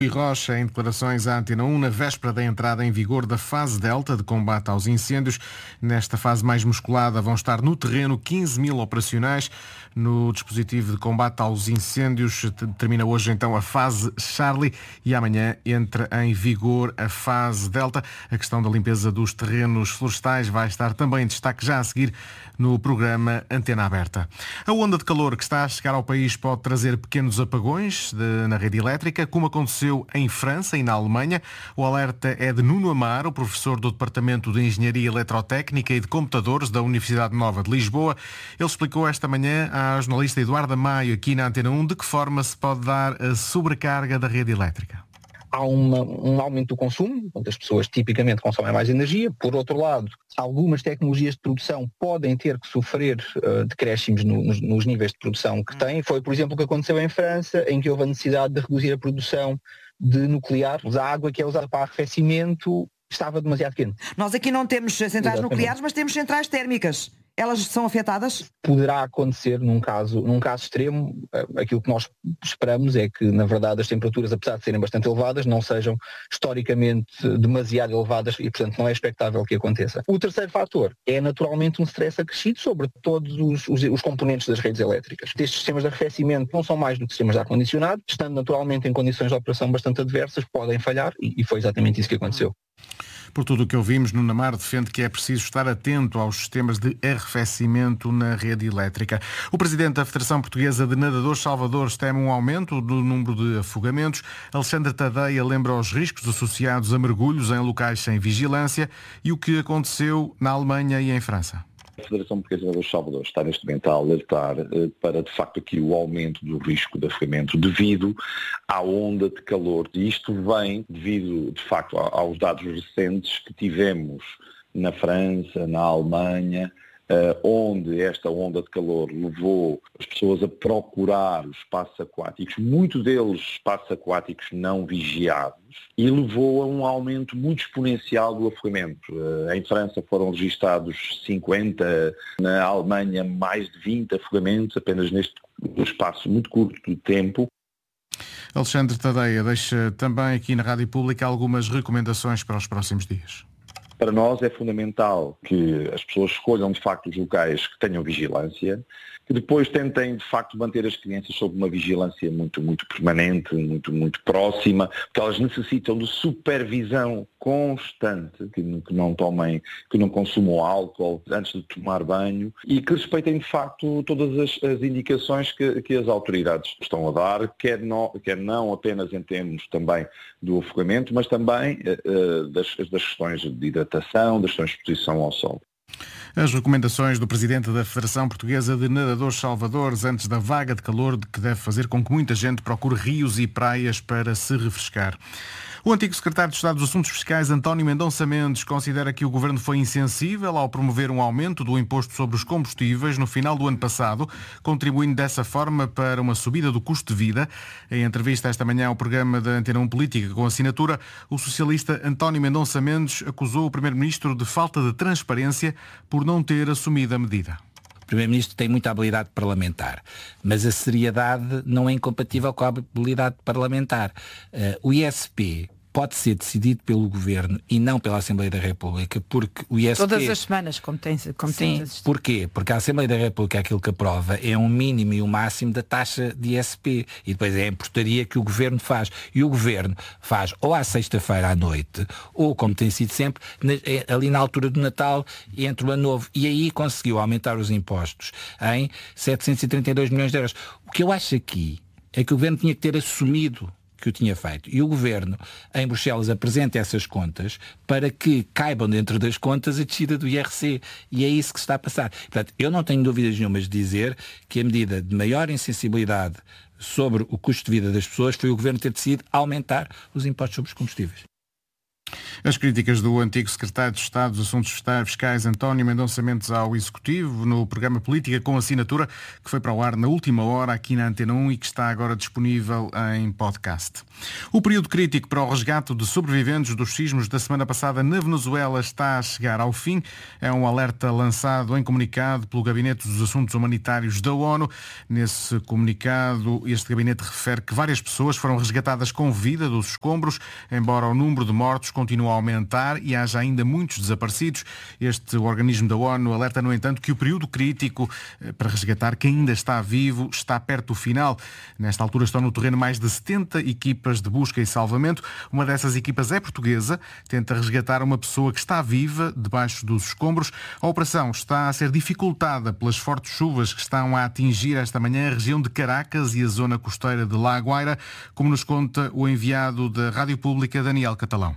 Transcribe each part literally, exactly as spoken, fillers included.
Rui Rocha, em declarações à Antena um, na véspera da entrada em vigor da fase Delta de combate aos incêndios. Nesta fase mais musculada vão estar no terreno quinze mil operacionais. No dispositivo de combate aos incêndios termina hoje então a fase Charlie e amanhã entra em vigor a fase Delta. A questão da limpeza dos terrenos florestais vai estar também em destaque já a seguir no programa Antena Aberta. A onda de calor que está a chegar ao país pode trazer pequenos apagões de, na rede elétrica, como aconteceu em França e na Alemanha. O alerta é de Nuno Amaro, professor do Departamento de Engenharia Eletrotécnica e de Computadores da Universidade Nova de Lisboa. Ele explicou esta manhã à jornalista Eduarda Maio, aqui na Antena um, de que forma se pode dar a sobrecarga da rede elétrica. Há uma, um aumento do consumo, onde as pessoas tipicamente consomem mais energia. Por outro lado, algumas tecnologias de produção podem ter que sofrer uh, decréscimos no, nos, nos níveis de produção que têm. Foi, por exemplo, o que aconteceu em França, em que houve a necessidade de reduzir a produção de nuclear. A água que é usada para arrefecimento estava demasiado quente. Nós aqui não temos centrais Exatamente. nucleares, mas temos centrais térmicas. Elas são afetadas? Poderá acontecer num caso, num caso extremo. Aquilo que nós esperamos é que, na verdade, as temperaturas, apesar de serem bastante elevadas, não sejam historicamente demasiado elevadas e, portanto, não é expectável que aconteça. O terceiro fator é, naturalmente, um stress acrescido sobre todos os, os, os componentes das redes elétricas. Estes sistemas de arrefecimento não são mais do que sistemas de ar-condicionado, estando naturalmente em condições de operação bastante adversas, podem falhar e, e foi exatamente isso que aconteceu. Por tudo o que ouvimos, Nuno Amaro defende que é preciso estar atento aos sistemas de arrefecimento na rede elétrica. O presidente da Federação Portuguesa de Nadadores Salvadores teme um aumento do número de afogamentos. Alexandre Tadeia lembra os riscos associados a mergulhos em locais sem vigilância e o que aconteceu na Alemanha e em França. A Federação Portuguesa dos Salvadores está neste momento a alertar para, de facto, aqui o aumento do risco de afogamento devido à onda de calor. E isto vem devido, de facto, aos dados recentes que tivemos na França, na Alemanha, onde esta onda de calor levou as pessoas a procurar os espaços aquáticos, muitos deles espaços aquáticos não vigiados, e levou a um aumento muito exponencial do afogamento. Em França foram registados cinquenta, na Alemanha mais de vinte afogamentos, apenas neste espaço muito curto de tempo. Alexandre Tadeia deixa também aqui na Rádio Pública algumas recomendações para os próximos dias. Para nós é fundamental que as pessoas escolham, de facto, os locais que tenham vigilância, que depois tentem, de facto, manter as crianças sob uma vigilância muito, muito permanente, muito, muito próxima, porque elas necessitam de supervisão constante, que, que não tomem, que não consumam álcool antes de tomar banho e que respeitem, de facto, todas as, as indicações que, que as autoridades estão a dar, quer não, quer não apenas em termos também do afogamento, mas também uh, das, das questões de hidratação, das questões de exposição ao sol. As recomendações do presidente da Federação Portuguesa de Nadadores Salvadores antes da vaga de calor que deve fazer com que muita gente procure rios e praias para se refrescar. O antigo secretário de Estado dos Assuntos Fiscais, António Mendonça Mendes, considera que o governo foi insensível ao promover um aumento do imposto sobre os combustíveis no final do ano passado, contribuindo dessa forma para uma subida do custo de vida. Em entrevista esta manhã ao programa da Antena um Política com assinatura, o socialista António Mendonça Mendes acusou o primeiro-ministro de falta de transparência por não ter assumido a medida. O Primeiro-Ministro tem muita habilidade parlamentar, mas a seriedade não é incompatível com a habilidade parlamentar. Uh, o I S P pode ser decidido pelo Governo e não pela Assembleia da República, porque o I S P... Todas as semanas, como tem como Sim, porquê? Porque a Assembleia da República aquilo que aprova é um mínimo e um máximo da taxa de I S P e depois é a portaria que o Governo faz. E o Governo faz ou à sexta-feira à noite, ou como tem sido sempre, ali na altura do Natal, entre o Ano Novo. E aí conseguiu aumentar os impostos em setecentos e trinta e dois milhões de euros. O que eu acho aqui é que o Governo tinha que ter assumido que o tinha feito. E o Governo, em Bruxelas, apresenta essas contas para que caibam dentro das contas a descida do I R C. E é isso que se está a passar. Portanto, eu não tenho dúvidas nenhumas de dizer que a medida de maior insensibilidade sobre o custo de vida das pessoas foi o Governo ter decidido aumentar os impostos sobre os combustíveis. As críticas do antigo secretário de Estado dos Assuntos Fiscais, António Mendonça Mendes, ao Executivo, no programa Política com Assinatura, que foi para o ar na última hora aqui na Antena um e que está agora disponível em podcast. O período crítico para o resgate de sobreviventes dos sismos da semana passada na Venezuela está a chegar ao fim. É um alerta lançado em comunicado pelo Gabinete dos Assuntos Humanitários da ONU. Nesse comunicado, este gabinete refere que várias pessoas foram resgatadas com vida dos escombros, embora o número de mortos continue continua a aumentar e haja ainda muitos desaparecidos. Este organismo da ONU alerta, no entanto, que o período crítico para resgatar quem ainda está vivo está perto do final. Nesta altura estão no terreno mais de setenta equipas de busca e salvamento. Uma dessas equipas é portuguesa, tenta resgatar uma pessoa que está viva debaixo dos escombros. A operação está a ser dificultada pelas fortes chuvas que estão a atingir esta manhã a região de Caracas e a zona costeira de La Guaira, como nos conta o enviado da Rádio Pública, Daniel Catalão.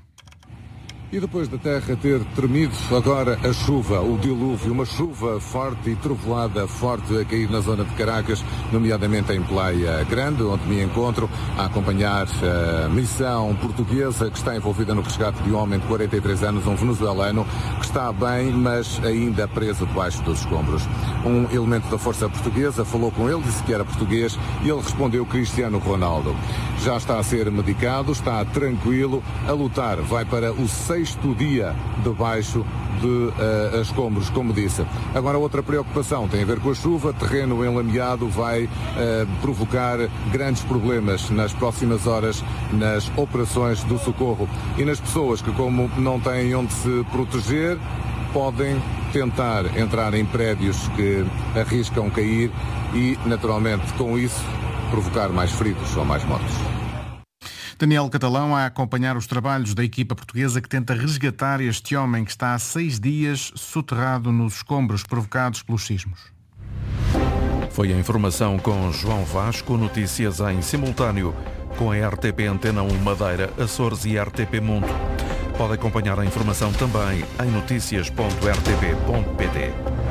E depois da terra ter tremido, agora a chuva, o dilúvio, uma chuva forte e trovoada forte a cair na zona de Caracas, nomeadamente em Praia Grande, onde me encontro a acompanhar a missão portuguesa que está envolvida no resgate de um homem de quarenta e três anos, um venezuelano, que está bem, mas ainda preso debaixo dos escombros. Um elemento da Força Portuguesa falou com ele, disse que era português e ele respondeu Cristiano Ronaldo. Já está a ser medicado, está tranquilo, a lutar, vai para o sexto dia debaixo de uh, escombros, como disse. Agora, outra preocupação tem a ver com a chuva. Terreno enlameado vai uh, provocar grandes problemas nas próximas horas nas operações do socorro. E nas pessoas que, como não têm onde se proteger, podem tentar entrar em prédios que arriscam cair e, naturalmente, com isso, provocar mais feridos ou mais mortos. Daniel Catalão a acompanhar os trabalhos da equipa portuguesa que tenta resgatar este homem que está há seis dias soterrado nos escombros provocados pelos sismos. Foi a informação com João Vasco, notícias em simultâneo com a R T P Antena um Madeira, Açores e R T P Mundo. Pode acompanhar a informação também em noticias ponto r t p ponto p t.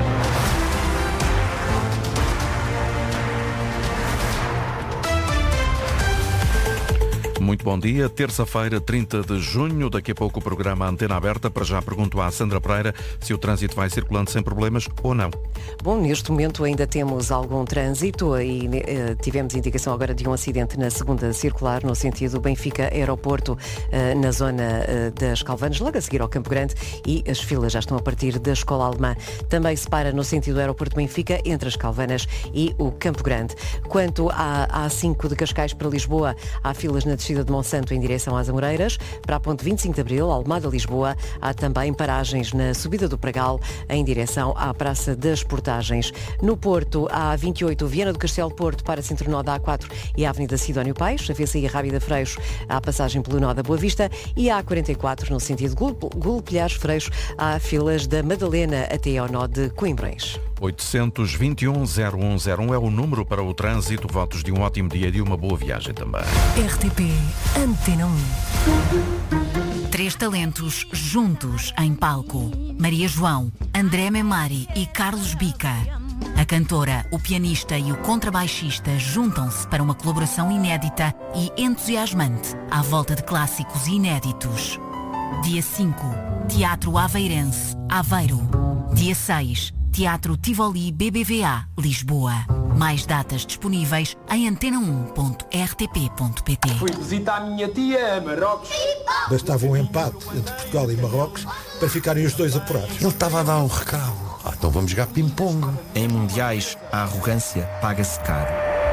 Muito bom dia, terça-feira, trinta de junho, daqui a pouco o programa Antena Aberta. Para já pergunto à Sandra Pereira se o trânsito vai circulando sem problemas ou não. Bom, neste momento ainda temos algum trânsito e uh, tivemos indicação agora de um acidente na segunda circular, no sentido Benfica-Aeroporto, uh, na zona uh, das Calvanes, logo a seguir ao Campo Grande, e as filas já estão a partir da Escola Alemã. Também se para no sentido Aeroporto Benfica, entre as Calvanas e o Campo Grande. Quanto à A cinco de Cascais para Lisboa, há filas na descida de Monsanto em direção às Amoreiras. Para a ponte vinte e cinco de Abril, Almada-Lisboa, há também paragens na subida do Pragal em direção à Praça das Portagens. No Porto, há A vinte e oito, Viana do Castelo Porto, para Centro Nó da A quatro e a Avenida Sidónio Paes, a V C I Rábida Freixo, há passagem pelo Nó da Boa Vista, e a A quarenta e quatro, no sentido Gulpilhares Freixo, há filas da Madalena até ao Nó de Coimbrões. oitocentos e vinte e um, zero um zero um é o número para o trânsito. Votos de um ótimo dia e de uma boa viagem também. R T P Antena um. Três talentos juntos em palco. Maria João, André Memari e Carlos Bica. A cantora, o pianista e o contrabaixista juntam-se para uma colaboração inédita e entusiasmante à volta de clássicos inéditos. Dia cinco, Teatro Aveirense, Aveiro. Dia seis, Teatro Tivoli B B V A, Lisboa. Mais datas disponíveis em antena um ponto r t p ponto p t. Fui visitar a minha tia a Marrocos. Bastava um empate entre Portugal e Marrocos para ficarem os dois apurados. Ele estava a dar um recado. Ah, então vamos jogar ping-pong. Em mundiais, a arrogância paga-se caro.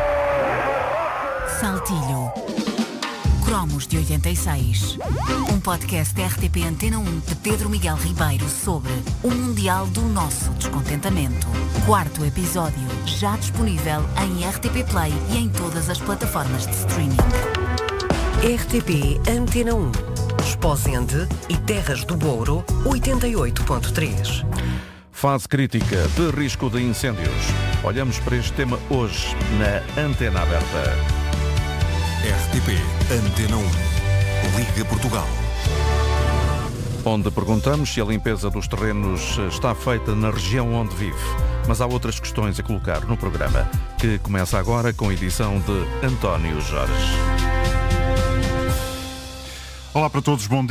Saltilho. Cromos de oitenta e seis. Um podcast R T P Antena um de Pedro Miguel Ribeiro sobre o Mundial do Nosso Descontentamento. Quarto episódio, já disponível em R T P Play e em todas as plataformas de streaming. R T P Antena um. Esposende e Terras do Douro, oitenta e oito ponto três. Fase crítica de risco de incêndios. Olhamos para este tema hoje na Antena Aberta. R T P Antena um. Liga Portugal. Onde perguntamos se a limpeza dos terrenos está feita na região onde vive. Mas há outras questões a colocar no programa, que começa agora com a edição de António Jorge. Olá para todos, bom dia.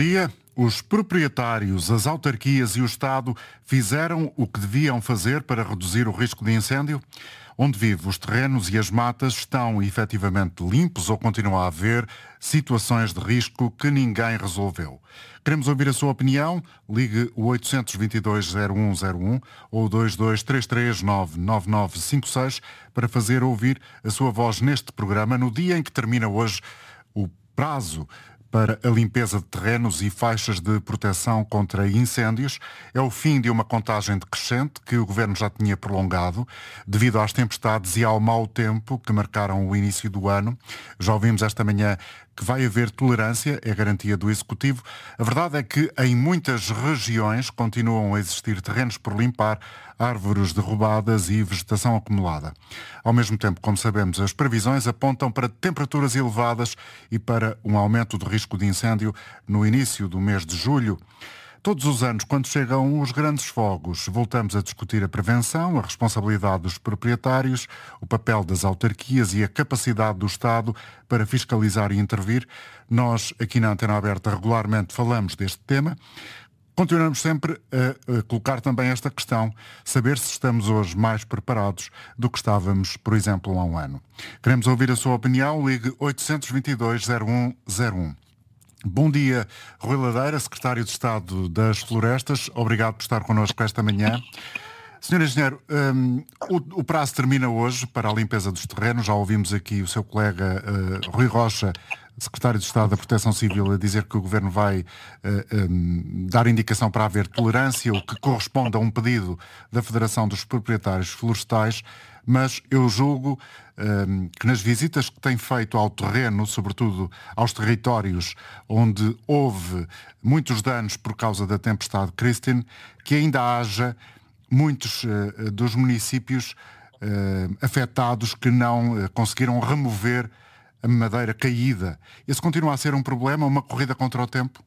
Os proprietários, as autarquias e o Estado fizeram o que deviam fazer para reduzir o risco de incêndio? Onde vive, os terrenos e as matas estão efetivamente limpos ou continua a haver situações de risco que ninguém resolveu? Queremos ouvir a sua opinião. Ligue o oito dois dois, zero um zero um ou dois dois três três, nove nove nove cinco seis para fazer ouvir a sua voz neste programa no dia em que termina hoje o prazo para a limpeza de terrenos e faixas de proteção contra incêndios. É o fim de uma contagem decrescente que o Governo já tinha prolongado devido às tempestades e ao mau tempo que marcaram o início do ano. Já ouvimos esta manhã que vai haver tolerância, é garantia do Executivo. A verdade é que em muitas regiões continuam a existir terrenos por limpar, árvores derrubadas e vegetação acumulada. Ao mesmo tempo, como sabemos, as previsões apontam para temperaturas elevadas e para um aumento do risco de incêndio no início do mês de julho. Todos os anos, quando chegam os grandes fogos, voltamos a discutir a prevenção, a responsabilidade dos proprietários, o papel das autarquias e a capacidade do Estado para fiscalizar e intervir. Nós, aqui na Antena Aberta, regularmente falamos deste tema. Continuamos sempre a, a colocar também esta questão, saber se estamos hoje mais preparados do que estávamos, por exemplo, há um ano. Queremos ouvir a sua opinião, ligue oito dois dois, zero um zero um. Bom dia, Rui Ladeira, Secretário de Estado das Florestas. Obrigado por estar connosco esta manhã. senhor Engenheiro, um, o, o prazo termina hoje para a limpeza dos terrenos. Já ouvimos aqui o seu colega uh, Rui Rocha, Secretário de Estado da Proteção Civil, a dizer que o Governo vai uh, um, dar indicação para haver tolerância, o que corresponde a um pedido da Federação dos Proprietários Florestais. Mas eu julgo um, que nas visitas que tem feito ao terreno, sobretudo aos territórios onde houve muitos danos por causa da tempestade Christine, que ainda haja muitos uh, dos municípios uh, afetados que não uh, conseguiram remover a madeira caída. Esse continua a ser um problema, uma corrida contra o tempo?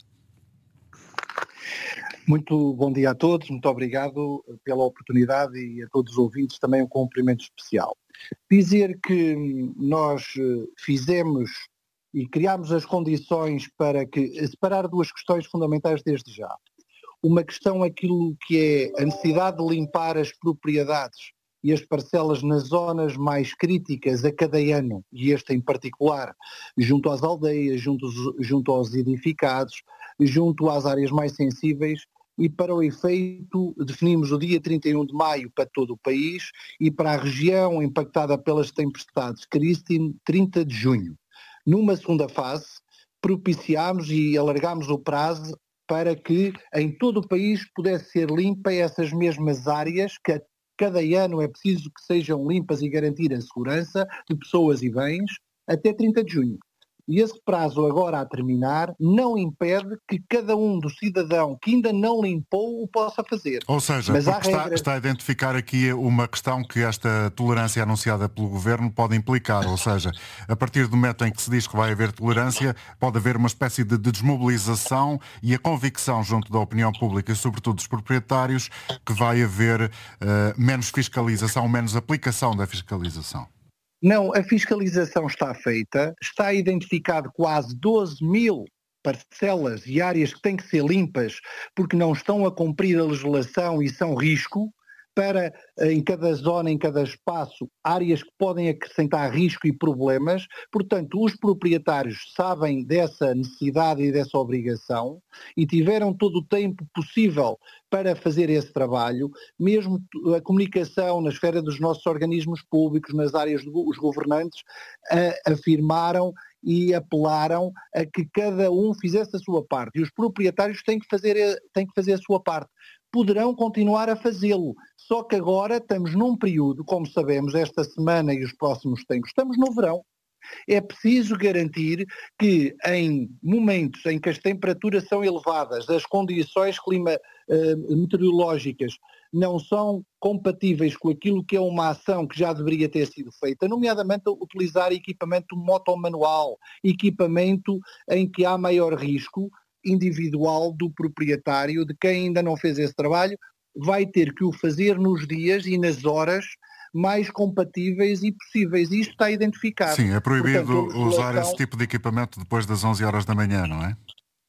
Muito bom dia a todos, muito obrigado pela oportunidade e a todos os ouvintes também um cumprimento especial. Dizer que nós fizemos e criámos as condições para que, separar duas questões fundamentais desde já. Uma questão, aquilo que é a necessidade de limpar as propriedades e as parcelas nas zonas mais críticas a cada ano, e este em particular, junto às aldeias, junto, junto aos edificados, junto às áreas mais sensíveis, e para o efeito definimos o dia trinta e um de maio para todo o país e para a região impactada pelas tempestades Christine, trinta de junho. Numa segunda fase, propiciámos e alargámos o prazo para que em todo o país pudesse ser limpa essas mesmas áreas que a cada ano é preciso que sejam limpas e garantir a segurança de pessoas e bens até trinta de junho. E esse prazo agora a terminar não impede que cada um do cidadão que ainda não limpou o possa fazer. Ou seja, Mas porque está, regras... está a identificar aqui uma questão que esta tolerância anunciada pelo Governo pode implicar. Ou seja, a partir do momento em que se diz que vai haver tolerância, pode haver uma espécie de desmobilização e a convicção junto da opinião pública e sobretudo dos proprietários que vai haver uh, menos fiscalização, menos aplicação da fiscalização. Não, a fiscalização está feita, está identificado quase doze mil parcelas e áreas que têm que ser limpas porque não estão a cumprir a legislação e são risco, para em cada zona, em cada espaço, áreas que podem acrescentar risco e problemas. Portanto, os proprietários sabem dessa necessidade e dessa obrigação e tiveram todo o tempo possível para fazer esse trabalho, mesmo a comunicação na esfera dos nossos organismos públicos, nas áreas dos governantes, a, afirmaram e apelaram a que cada um fizesse a sua parte. E os proprietários têm que fazer, têm que fazer a sua parte. Poderão continuar a fazê-lo, só que agora estamos num período, como sabemos, esta semana e os próximos tempos, estamos no verão. É preciso garantir que em momentos em que as temperaturas são elevadas, as condições clima, uh, meteorológicas não são compatíveis com aquilo que é uma ação que já deveria ter sido feita, nomeadamente utilizar equipamento motomanual, equipamento em que há maior risco individual do proprietário, de quem ainda não fez esse trabalho, vai ter que o fazer nos dias e nas horas mais compatíveis e possíveis. Isto está identificado. Sim, é proibido Portanto, usar esse tipo de equipamento depois das onze horas da manhã, não é?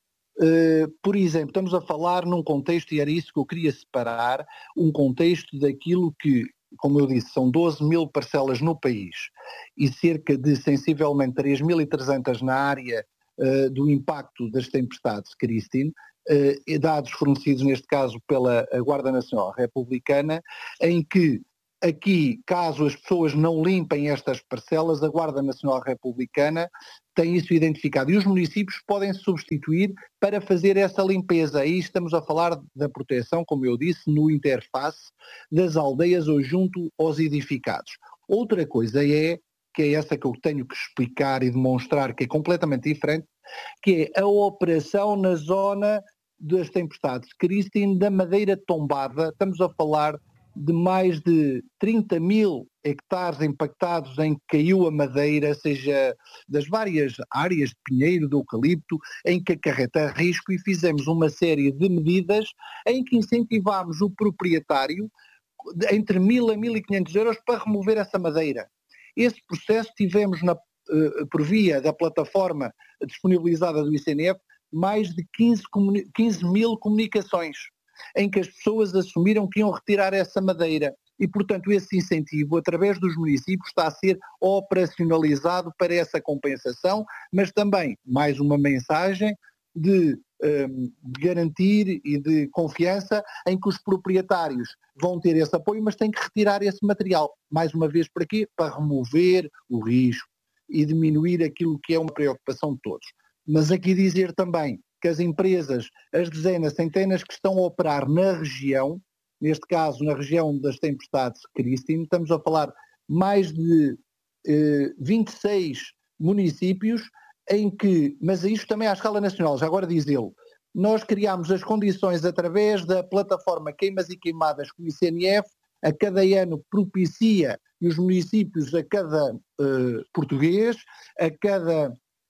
Uh, por exemplo, estamos a falar num contexto, e era isso que eu queria separar, um contexto daquilo que, como eu disse, são doze mil parcelas no país e cerca de sensivelmente três mil e trezentas na área uh, do impacto das tempestades Christine, uh, dados fornecidos neste caso pela Guarda Nacional Republicana, em que aqui, caso as pessoas não limpem estas parcelas, a Guarda Nacional Republicana tem isso identificado e os municípios podem se substituir para fazer essa limpeza. Aí estamos a falar da proteção, como eu disse, no interface das aldeias ou junto aos edificados. Outra coisa é, que é essa que eu tenho que explicar e demonstrar que é completamente diferente, que é a operação na zona das tempestades Christine da madeira tombada. Estamos a falar de mais de trinta mil hectares impactados em que caiu a madeira, seja das várias áreas de pinheiro, de eucalipto, em que acarreta risco, e fizemos uma série de medidas em que incentivámos o proprietário entre mil a mil e quinhentos euros para remover essa madeira. Esse processo tivemos na, uh, por via da plataforma disponibilizada do I C N F mais de quinze mil comunicações, em que as pessoas assumiram que iam retirar essa madeira e, portanto, esse incentivo, através dos municípios, está a ser operacionalizado para essa compensação, mas também mais uma mensagem de, um, de garantir e de confiança em que os proprietários vão ter esse apoio, mas têm que retirar esse material. Mais uma vez, para quê? Para remover o risco e diminuir aquilo que é uma preocupação de todos. Mas aqui dizer também que as empresas, as dezenas, centenas que estão a operar na região, neste caso na região das tempestades Christine, estamos a falar mais de eh, vinte e seis municípios em que, mas isto também à escala nacional, já agora dizê-lo, nós criámos as condições através da plataforma Queimas e Queimadas que o I C N F a cada ano propicia, e os municípios a cada eh, português, a cada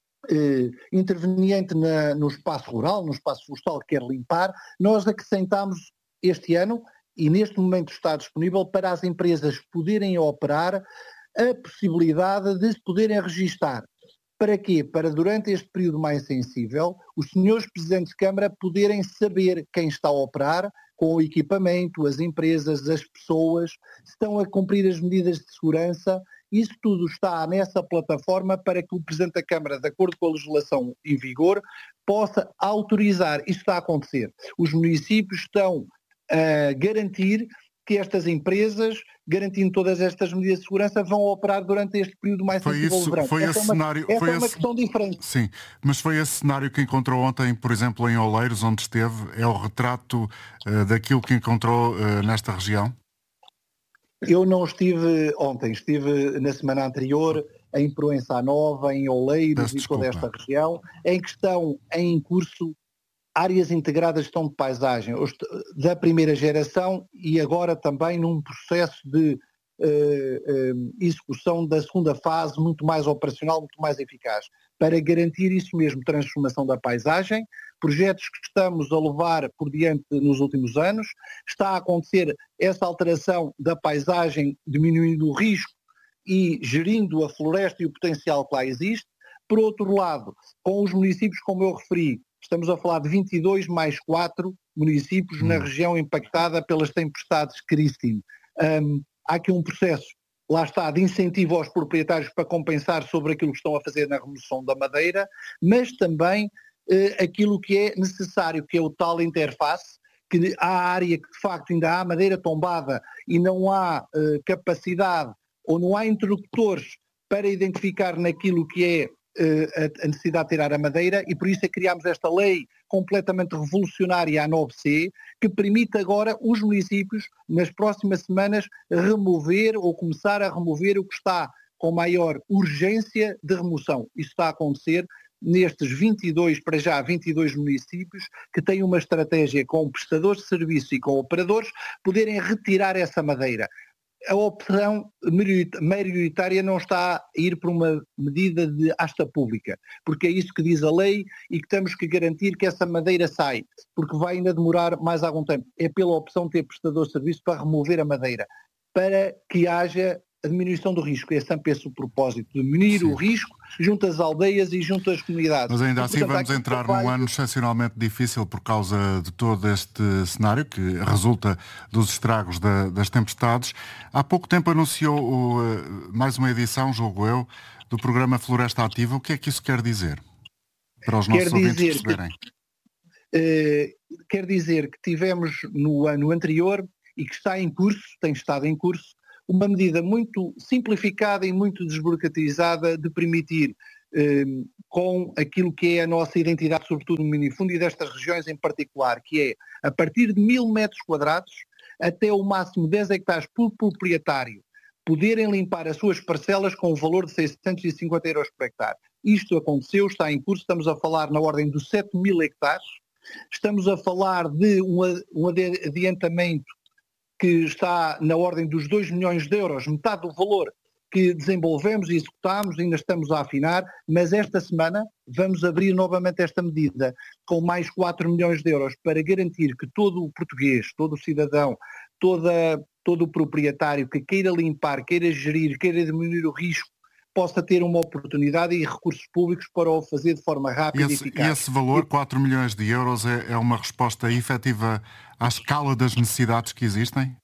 Eh, interveniente na, no espaço rural, no espaço florestal que quer limpar, nós acrescentámos este ano, e neste momento está disponível para as empresas poderem operar, a possibilidade de se poderem registar. Para quê? Para durante este período mais sensível, os senhores Presidentes de Câmara poderem saber quem está a operar, com o equipamento, as empresas, as pessoas, se estão a cumprir as medidas de segurança. Isso tudo está nessa plataforma para que o Presidente da Câmara, de acordo com a legislação em vigor, possa autorizar. Isso está a acontecer. Os municípios estão a garantir que estas empresas, garantindo todas estas medidas de segurança, vão operar durante este período mais foi sensível isso, do verão. foi essa esse é uma, cenário, essa foi é uma esse, questão diferente. Sim, mas foi esse cenário que encontrou ontem, por exemplo, em Oleiros, onde esteve, é o retrato uh, daquilo que encontrou uh, nesta região? Eu não estive ontem, estive na semana anterior em Proença Nova, em Oleiros e toda esta região, em que estão em curso áreas integradas de gestão de paisagem da primeira geração e agora também num processo de uh, uh, execução da segunda fase, muito mais operacional, muito mais eficaz, para garantir isso mesmo, transformação da paisagem, projetos que estamos a levar por diante nos últimos anos. Está a acontecer essa alteração da paisagem, diminuindo o risco e gerindo a floresta e o potencial que lá existe. Por outro lado, com os municípios, como eu referi, estamos a falar de vinte e dois mais quatro municípios hum. na região impactada pelas tempestades Christine. Um, há aqui um processo, lá está, de incentivo aos proprietários para compensar sobre aquilo que estão a fazer na remoção da madeira, mas também uh, aquilo que é necessário, que é o tal interface, que há área que de facto ainda há madeira tombada e não há uh, capacidade ou não há interlocutores para identificar naquilo que é a necessidade de tirar a madeira, e por isso é que criámos esta lei completamente revolucionária, a nove C, que permite agora os municípios, nas próximas semanas, remover ou começar a remover o que está com maior urgência de remoção. Isso está a acontecer nestes vinte e dois, para já vinte e dois municípios, que têm uma estratégia com prestadores de serviço e com operadores, poderem retirar essa madeira. A opção maioritária não está a ir por uma medida de asta pública, porque é isso que diz a lei e que temos que garantir que essa madeira sai, porque vai ainda demorar mais algum tempo. É pela opção de ter prestador de serviço para remover a madeira, para que haja a diminuição do risco. É sempre esse o propósito, diminuir Sim. o risco junto às aldeias e junto às comunidades. Mas ainda e, assim portanto, vamos entrar trabalho... num ano excepcionalmente difícil por causa de todo este cenário que resulta dos estragos da, das tempestades. Há pouco tempo anunciou o, mais uma edição, julgo eu, do programa Floresta Ativa. O que é que isso quer dizer? Para os nossos quer ouvintes perceberem. Que, uh, quer dizer que tivemos no ano anterior e que está em curso, tem estado em curso, uma medida muito simplificada e muito desburocratizada de permitir, eh, com aquilo que é a nossa identidade, sobretudo no minifúndio e destas regiões em particular, que é a partir de mil metros quadrados até o máximo dez hectares por proprietário, poderem limpar as suas parcelas com o valor de seiscentos e cinquenta euros por hectare. Isto aconteceu, está em curso, estamos a falar na ordem dos sete mil hectares, estamos a falar de um, um adiantamento que está na ordem dos dois milhões de euros, metade do valor que desenvolvemos e executámos, ainda estamos a afinar, mas esta semana vamos abrir novamente esta medida com mais quatro milhões de euros para garantir que todo o português, todo o cidadão, toda, todo o proprietário que queira limpar, queira gerir, queira diminuir o risco, possa ter uma oportunidade e recursos públicos para o fazer de forma rápida esse, e eficaz. E esse valor, quatro milhões de euros, é, é uma resposta efetiva à escala das necessidades que existem?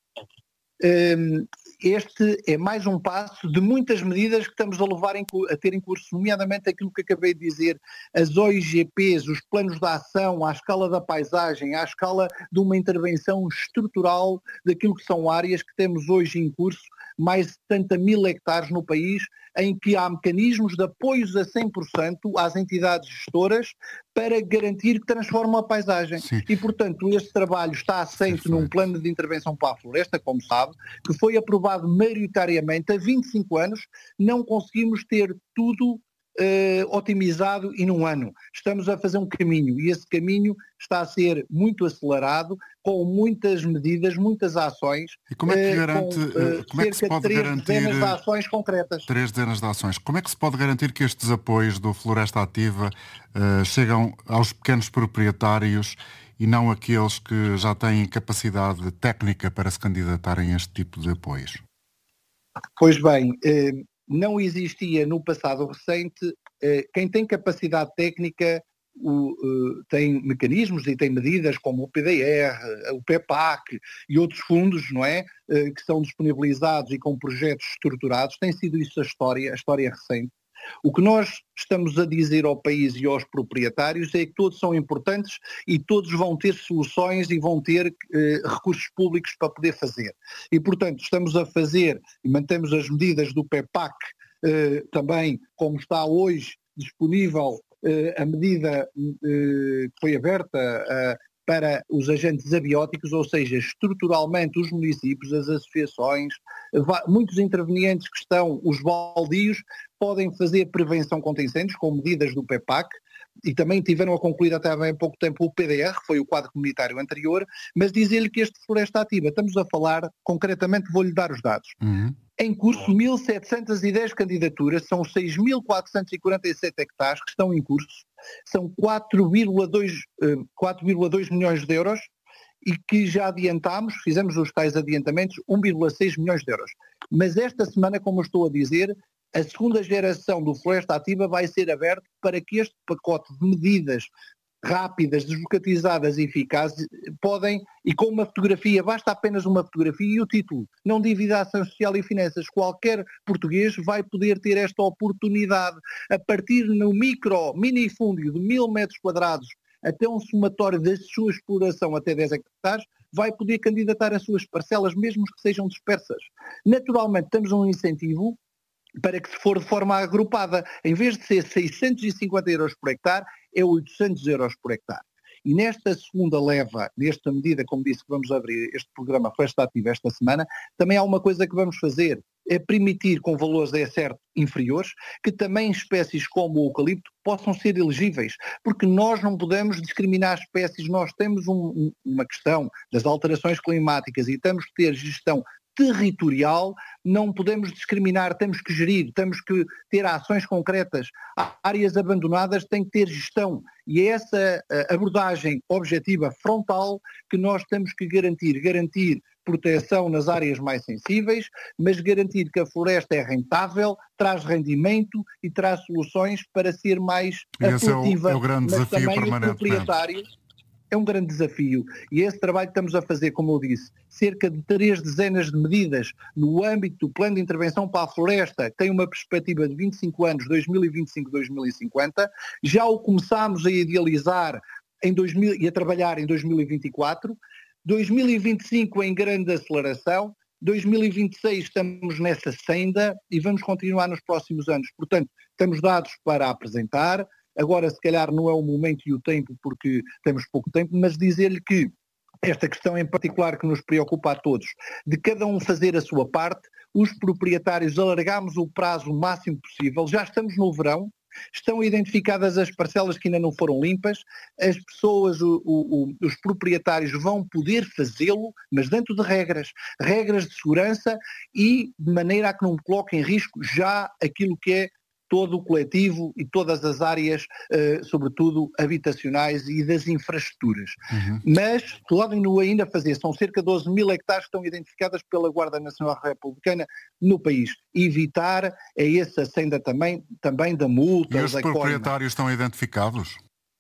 Um, este é mais um passo de muitas medidas que estamos a levar em, a ter em curso, nomeadamente aquilo que acabei de dizer, as O I G Ps, os planos de ação, à escala da paisagem, à escala de uma intervenção estrutural daquilo que são áreas que temos hoje em curso, mais de setenta mil hectares no país, em que há mecanismos de apoios a cem por cento às entidades gestoras para garantir que transformam a paisagem. Sim. E, portanto, este trabalho está assente Sim, num plano de intervenção para a floresta, como sabe, que foi aprovado maioritariamente há vinte e cinco anos. Não conseguimos ter tudo uh, otimizado em um ano. Estamos a fazer um caminho e esse caminho está a ser muito acelerado, com muitas medidas, muitas ações. E como é que garante, com, uh, como é que se pode três garantir dezenas de ações concretas? Três dezenas de ações. Como é que se pode garantir que estes apoios do Floresta Ativa uh, chegam aos pequenos proprietários e não aqueles que já têm capacidade técnica para se candidatarem a este tipo de apoios? Pois bem, uh, não existia no passado recente uh, quem tem capacidade técnica. O, uh, tem mecanismos e tem medidas como o P D R, o P E P A C e outros fundos, não é, uh, que são disponibilizados e com projetos estruturados. Tem sido isso a história, a história recente. O que nós estamos a dizer ao país e aos proprietários é que todos são importantes e todos vão ter soluções e vão ter uh, recursos públicos para poder fazer. E, portanto, estamos a fazer e mantemos as medidas do P E P A C uh, também, como está hoje disponível a medida que foi aberta para os agentes abióticos, ou seja, estruturalmente os municípios, as associações, muitos intervenientes que estão, os baldios, podem fazer prevenção contra incêndios com medidas do P E P A C e também tiveram a concluir até há bem pouco tempo o P D R, que foi o quadro comunitário anterior, mas dizer-lhe que este Floresta Ativa, estamos a falar, concretamente vou-lhe dar os dados. Uhum. Em curso, mil setecentas e dez candidaturas, são seis mil quatrocentos e quarenta e sete hectares que estão em curso, são quatro vírgula dois milhões de euros e que já adiantámos, fizemos os tais adiantamentos, um vírgula seis milhões de euros. Mas esta semana, como eu estou a dizer, a segunda geração do Floresta Ativa vai ser aberto para que este pacote de medidas rápidas, desburocratizadas e eficazes, podem, e com uma fotografia, basta apenas uma fotografia e o título, não dívida ação social e finanças, qualquer português vai poder ter esta oportunidade, a partir no micro, minifúndio de mil metros quadrados, até um somatório da sua exploração até dez hectares, vai poder candidatar as suas parcelas, mesmo que sejam dispersas. Naturalmente, temos um incentivo para que se for de forma agrupada, em vez de ser seiscentos e cinquenta euros por hectare, é oitocentos euros por hectare. E nesta segunda leva, nesta medida, como disse, que vamos abrir este programa Floresta Ativa esta semana, também há uma coisa que vamos fazer, é permitir com valores, é certo, inferiores, que também espécies como o eucalipto possam ser elegíveis, porque nós não podemos discriminar espécies, nós temos um, um, uma questão das alterações climáticas e temos que ter gestão territorial, não podemos discriminar, temos que gerir, temos que ter ações concretas. Áreas abandonadas têm que ter gestão e é essa abordagem objetiva frontal que nós temos que garantir, garantir proteção nas áreas mais sensíveis, mas garantir que a floresta é rentável, traz rendimento e traz soluções para ser mais apelativa. É o, é o grande mas desafio também os proprietários. É um grande desafio e esse trabalho que estamos a fazer, como eu disse, cerca de três dezenas de medidas no âmbito do Plano de Intervenção para a Floresta, que tem uma perspectiva de vinte e cinco anos, dois mil e vinte e cinco a dois mil e cinquenta, já o começámos a idealizar em dois mil, e a trabalhar em dois mil e vinte e quatro, dois mil e vinte e cinco em grande aceleração, dois mil e vinte e seis estamos nessa senda e vamos continuar nos próximos anos. Portanto, temos dados para apresentar. Agora, se calhar, não é o momento e o tempo, porque temos pouco tempo, mas dizer-lhe que esta questão em particular que nos preocupa a todos, de cada um fazer a sua parte, os proprietários alargamos o prazo o máximo possível, já estamos no verão, estão identificadas as parcelas que ainda não foram limpas, as pessoas, o, o, os proprietários vão poder fazê-lo, mas dentro de regras, regras de segurança e de maneira a que não coloque em risco já aquilo que é todo o coletivo e todas as áreas, eh, sobretudo habitacionais e das infraestruturas. Uhum. Mas podem-no ainda fazer, são cerca de doze mil hectares que estão identificadas pela Guarda Nacional Republicana no país. Evitar é essa senda também, também da multa. E os proprietários estão identificados?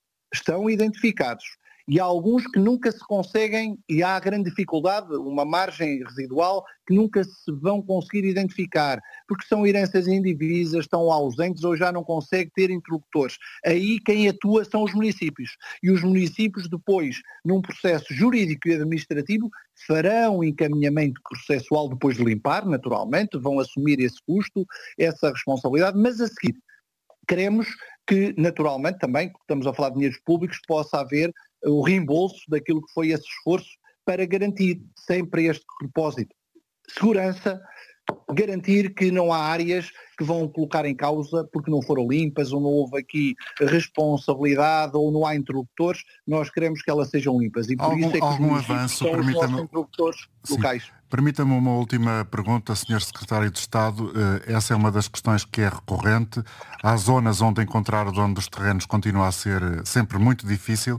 Estão identificados. E há alguns que nunca se conseguem, e há grande dificuldade, uma margem residual, que nunca se vão conseguir identificar, porque são heranças indivisas, estão ausentes ou já não conseguem ter interlocutores. Aí quem atua são os municípios. E os municípios depois, num processo jurídico e administrativo, farão encaminhamento processual depois de limpar, naturalmente, vão assumir esse custo, essa responsabilidade, mas a seguir, queremos que, naturalmente, também, estamos a falar de dinheiros públicos, possa haver o reembolso daquilo que foi esse esforço para garantir sempre este propósito. Segurança, garantir que não há áreas que vão colocar em causa porque não foram limpas ou não houve aqui responsabilidade ou não há interlocutores, nós queremos que elas sejam limpas e por algum, isso é que algum os avanço, são os nossos interlocutores Sim. locais. Permita-me uma última pergunta, senhor Secretário de Estado. Essa é uma das questões que é recorrente. Há zonas onde encontrar o dono dos terrenos continua a ser sempre muito difícil.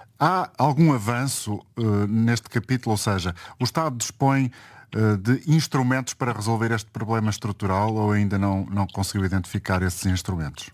Há algum avanço uh, neste capítulo? Ou seja, o Estado dispõe uh, de instrumentos para resolver este problema estrutural ou ainda não, não conseguiu identificar esses instrumentos?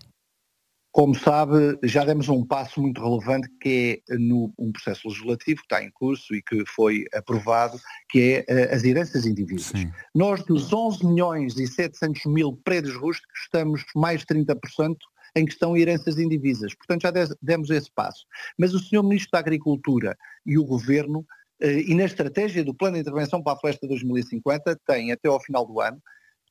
Como sabe, já demos um passo muito relevante que é no, um processo legislativo que está em curso e que foi aprovado, que é uh, as heranças indivíduas. Sim. Nós dos onze milhões e setecentos mil prédios rústicos estamos mais de trinta por cento em questão heranças indivisas. Portanto, já demos esse passo. Mas o senhor Ministro da Agricultura e o Governo, eh, e na estratégia do Plano de Intervenção para a Floresta dois mil e cinquenta, têm até ao final do ano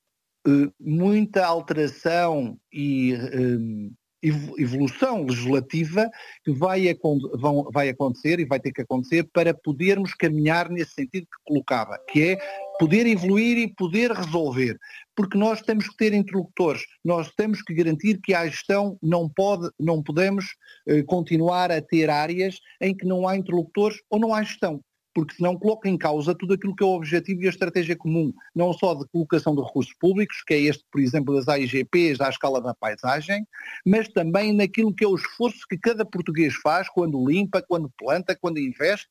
eh, muita alteração e eh, evolução legislativa que vai, vão, vai acontecer e vai ter que acontecer para podermos caminhar nesse sentido que colocava, que é poder evoluir e poder resolver, porque nós temos que ter interlocutores, nós temos que garantir que a gestão não pode, não podemos eh, continuar a ter áreas em que não há interlocutores ou não há gestão, porque senão coloca em causa tudo aquilo que é o objetivo e a estratégia comum, não só de colocação de recursos públicos, que é este, por exemplo, das A I G Ps à escala da paisagem, mas também naquilo que é o esforço que cada português faz quando limpa, quando planta, quando investe.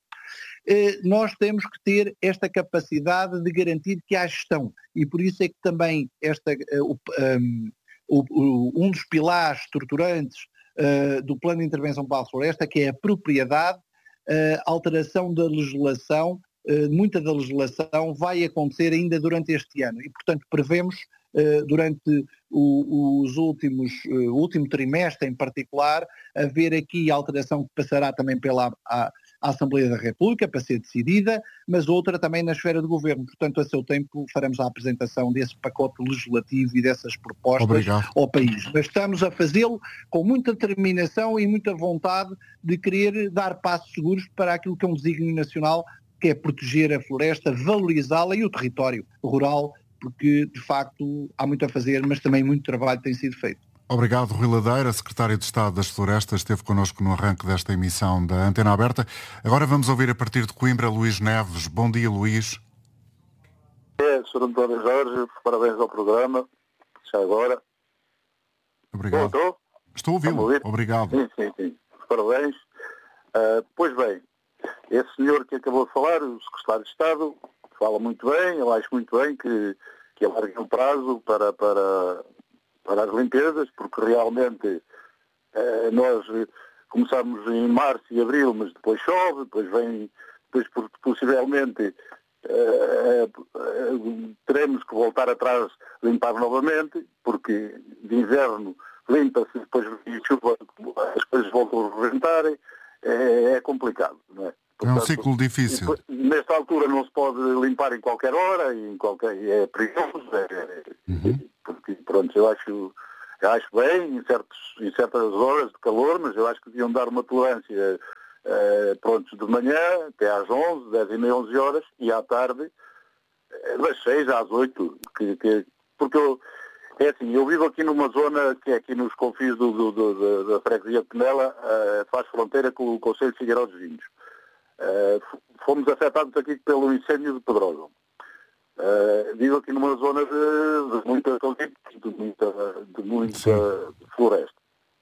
Nós temos que ter esta capacidade de garantir que há gestão e por isso é que também esta, um dos pilares estruturantes do Plano de Intervenção para a Floresta, que é a propriedade, a alteração da legislação, muita da legislação vai acontecer ainda durante este ano e, portanto, prevemos durante os últimos, o último trimestre em particular, haver aqui alteração que passará também pela a, a Assembleia da República para ser decidida, mas outra também na esfera do Governo. Portanto, a seu tempo faremos a apresentação desse pacote legislativo e dessas propostas Obrigado. Ao país. Mas estamos a fazê-lo com muita determinação e muita vontade de querer dar passos seguros para aquilo que é um desígnio nacional, que é proteger a floresta, valorizá-la e o território rural, porque, de facto, há muito a fazer, mas também muito trabalho tem sido feito. Obrigado, Rui Ladeira, Secretário de Estado das Florestas, esteve connosco no arranque desta emissão da Antena Aberta. Agora vamos ouvir a partir de Coimbra Luís Neves. Bom dia, Luís. É, senhor António Jorge, parabéns ao programa, já agora. Obrigado. Estou? Estou a ouvi-lo. Obrigado. Sim, sim, sim. Parabéns. Uh, pois bem, esse senhor que acabou de falar, o Secretário de Estado, fala muito bem, eu acho muito bem que, que alarguem o prazo para, para, para as limpezas, porque realmente eh, nós começamos em março e abril, mas depois chove, depois vem, depois possivelmente eh, eh, teremos que voltar atrás, limpar novamente, porque de inverno limpa-se, depois de chuva as coisas voltam a reventarem, é, é complicado, não é? Portanto, é um ciclo difícil. Depois, nesta altura não se pode limpar em qualquer hora, em qualquer, é perigoso, é, uhum. porque pronto, eu acho, eu acho bem em, certos, em certas horas de calor, mas eu acho que deviam dar uma tolerância uh, pronto, de manhã até às onze, dez e meia, onze horas, e à tarde das seis às oito, que, que, porque eu, é assim, eu vivo aqui numa zona que é aqui nos confins do, do, do, da freguesia de Penela, uh, faz fronteira com o Concelho de Figueiró dos Vinhos. Uh, fomos afetados aqui pelo incêndio de Pedrosa. Uh, vivo aqui numa zona de, de muita de muita, de muita floresta.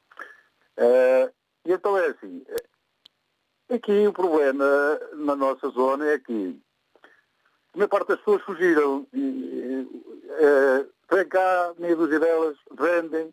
Uh, e então é assim, aqui o problema na nossa zona é que a maior parte das pessoas fugiram e, e uh, vem cá, meia dúzia delas, vendem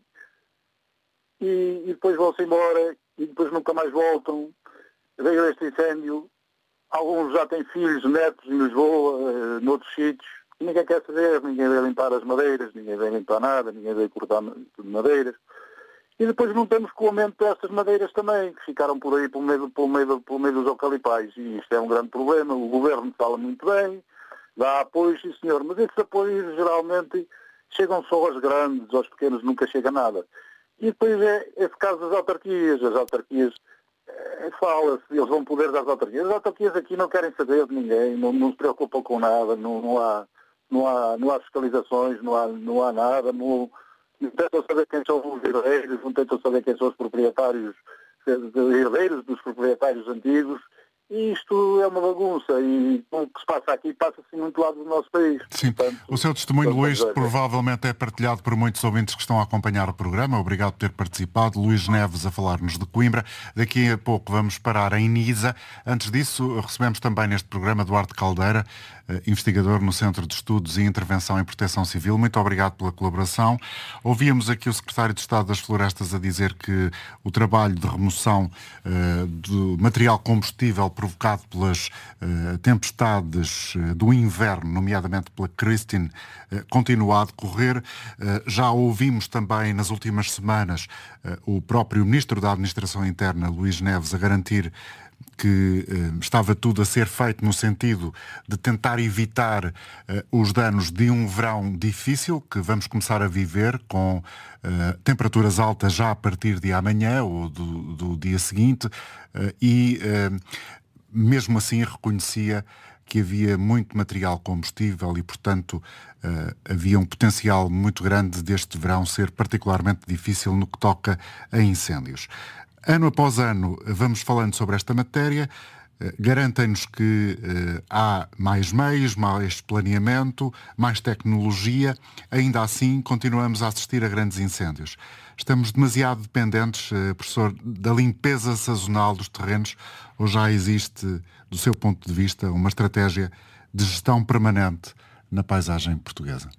e, e depois vão-se embora e depois nunca mais voltam. Veio este incêndio, alguns já têm filhos, netos em Lisboa, uh, noutros sítios, ninguém quer saber, ninguém vai limpar as madeiras, ninguém vai limpar nada, ninguém vai cortar madeiras. E depois não temos com o aumento destas madeiras também, que ficaram por aí pelo meio, pelo meio, pelo meio dos eucalipais. E isto é um grande problema, o governo fala muito bem, dá apoio, sim senhor, mas esses apoios geralmente chegam só aos grandes, aos pequenos nunca chega nada. E depois é esse caso das autarquias, as autarquias, é, fala-se, eles vão poder das autarquias. As autarquias aqui não querem saber de ninguém, não, não se preocupam com nada, não, não, há, não, há, não há fiscalizações, não há, não há nada, não, não tentam saber quem são os herdeiros, não tentam saber quem são os proprietários, herdeiros dos proprietários antigos. E isto é uma bagunça e o que se passa aqui passa-se em muito lado do nosso país. Sim, portanto, o seu testemunho, Luís, provavelmente é partilhado por muitos ouvintes que estão a acompanhar o programa. Obrigado por ter participado. Luís Neves a falar-nos de Coimbra. Daqui a pouco vamos parar em Nisa. Antes disso, recebemos também neste programa Duarte Caldeira, investigador no Centro de Estudos e Intervenção em Proteção Civil. Muito obrigado pela colaboração. Ouvíamos aqui o Secretário de Estado das Florestas a dizer que o trabalho de remoção uh, do material combustível provocado pelas uh, tempestades uh, do inverno, nomeadamente pela Christine, uh, continua a decorrer. Uh, já ouvimos também nas últimas semanas uh, o próprio Ministro da Administração Interna, Luís Neves, a garantir que uh, estava tudo a ser feito no sentido de tentar evitar uh, os danos de um verão difícil, que vamos começar a viver com uh, temperaturas altas já a partir de amanhã ou do, do dia seguinte, uh, e uh, mesmo assim reconhecia que havia muito material combustível e, portanto, uh, havia um potencial muito grande deste verão ser particularmente difícil no que toca a incêndios. Ano após ano vamos falando sobre esta matéria, garantem-nos que uh, há mais meios, mais planeamento, mais tecnologia, ainda assim continuamos a assistir a grandes incêndios. Estamos demasiado dependentes, uh, professor, da limpeza sazonal dos terrenos, ou já existe, do seu ponto de vista, uma estratégia de gestão permanente na paisagem portuguesa?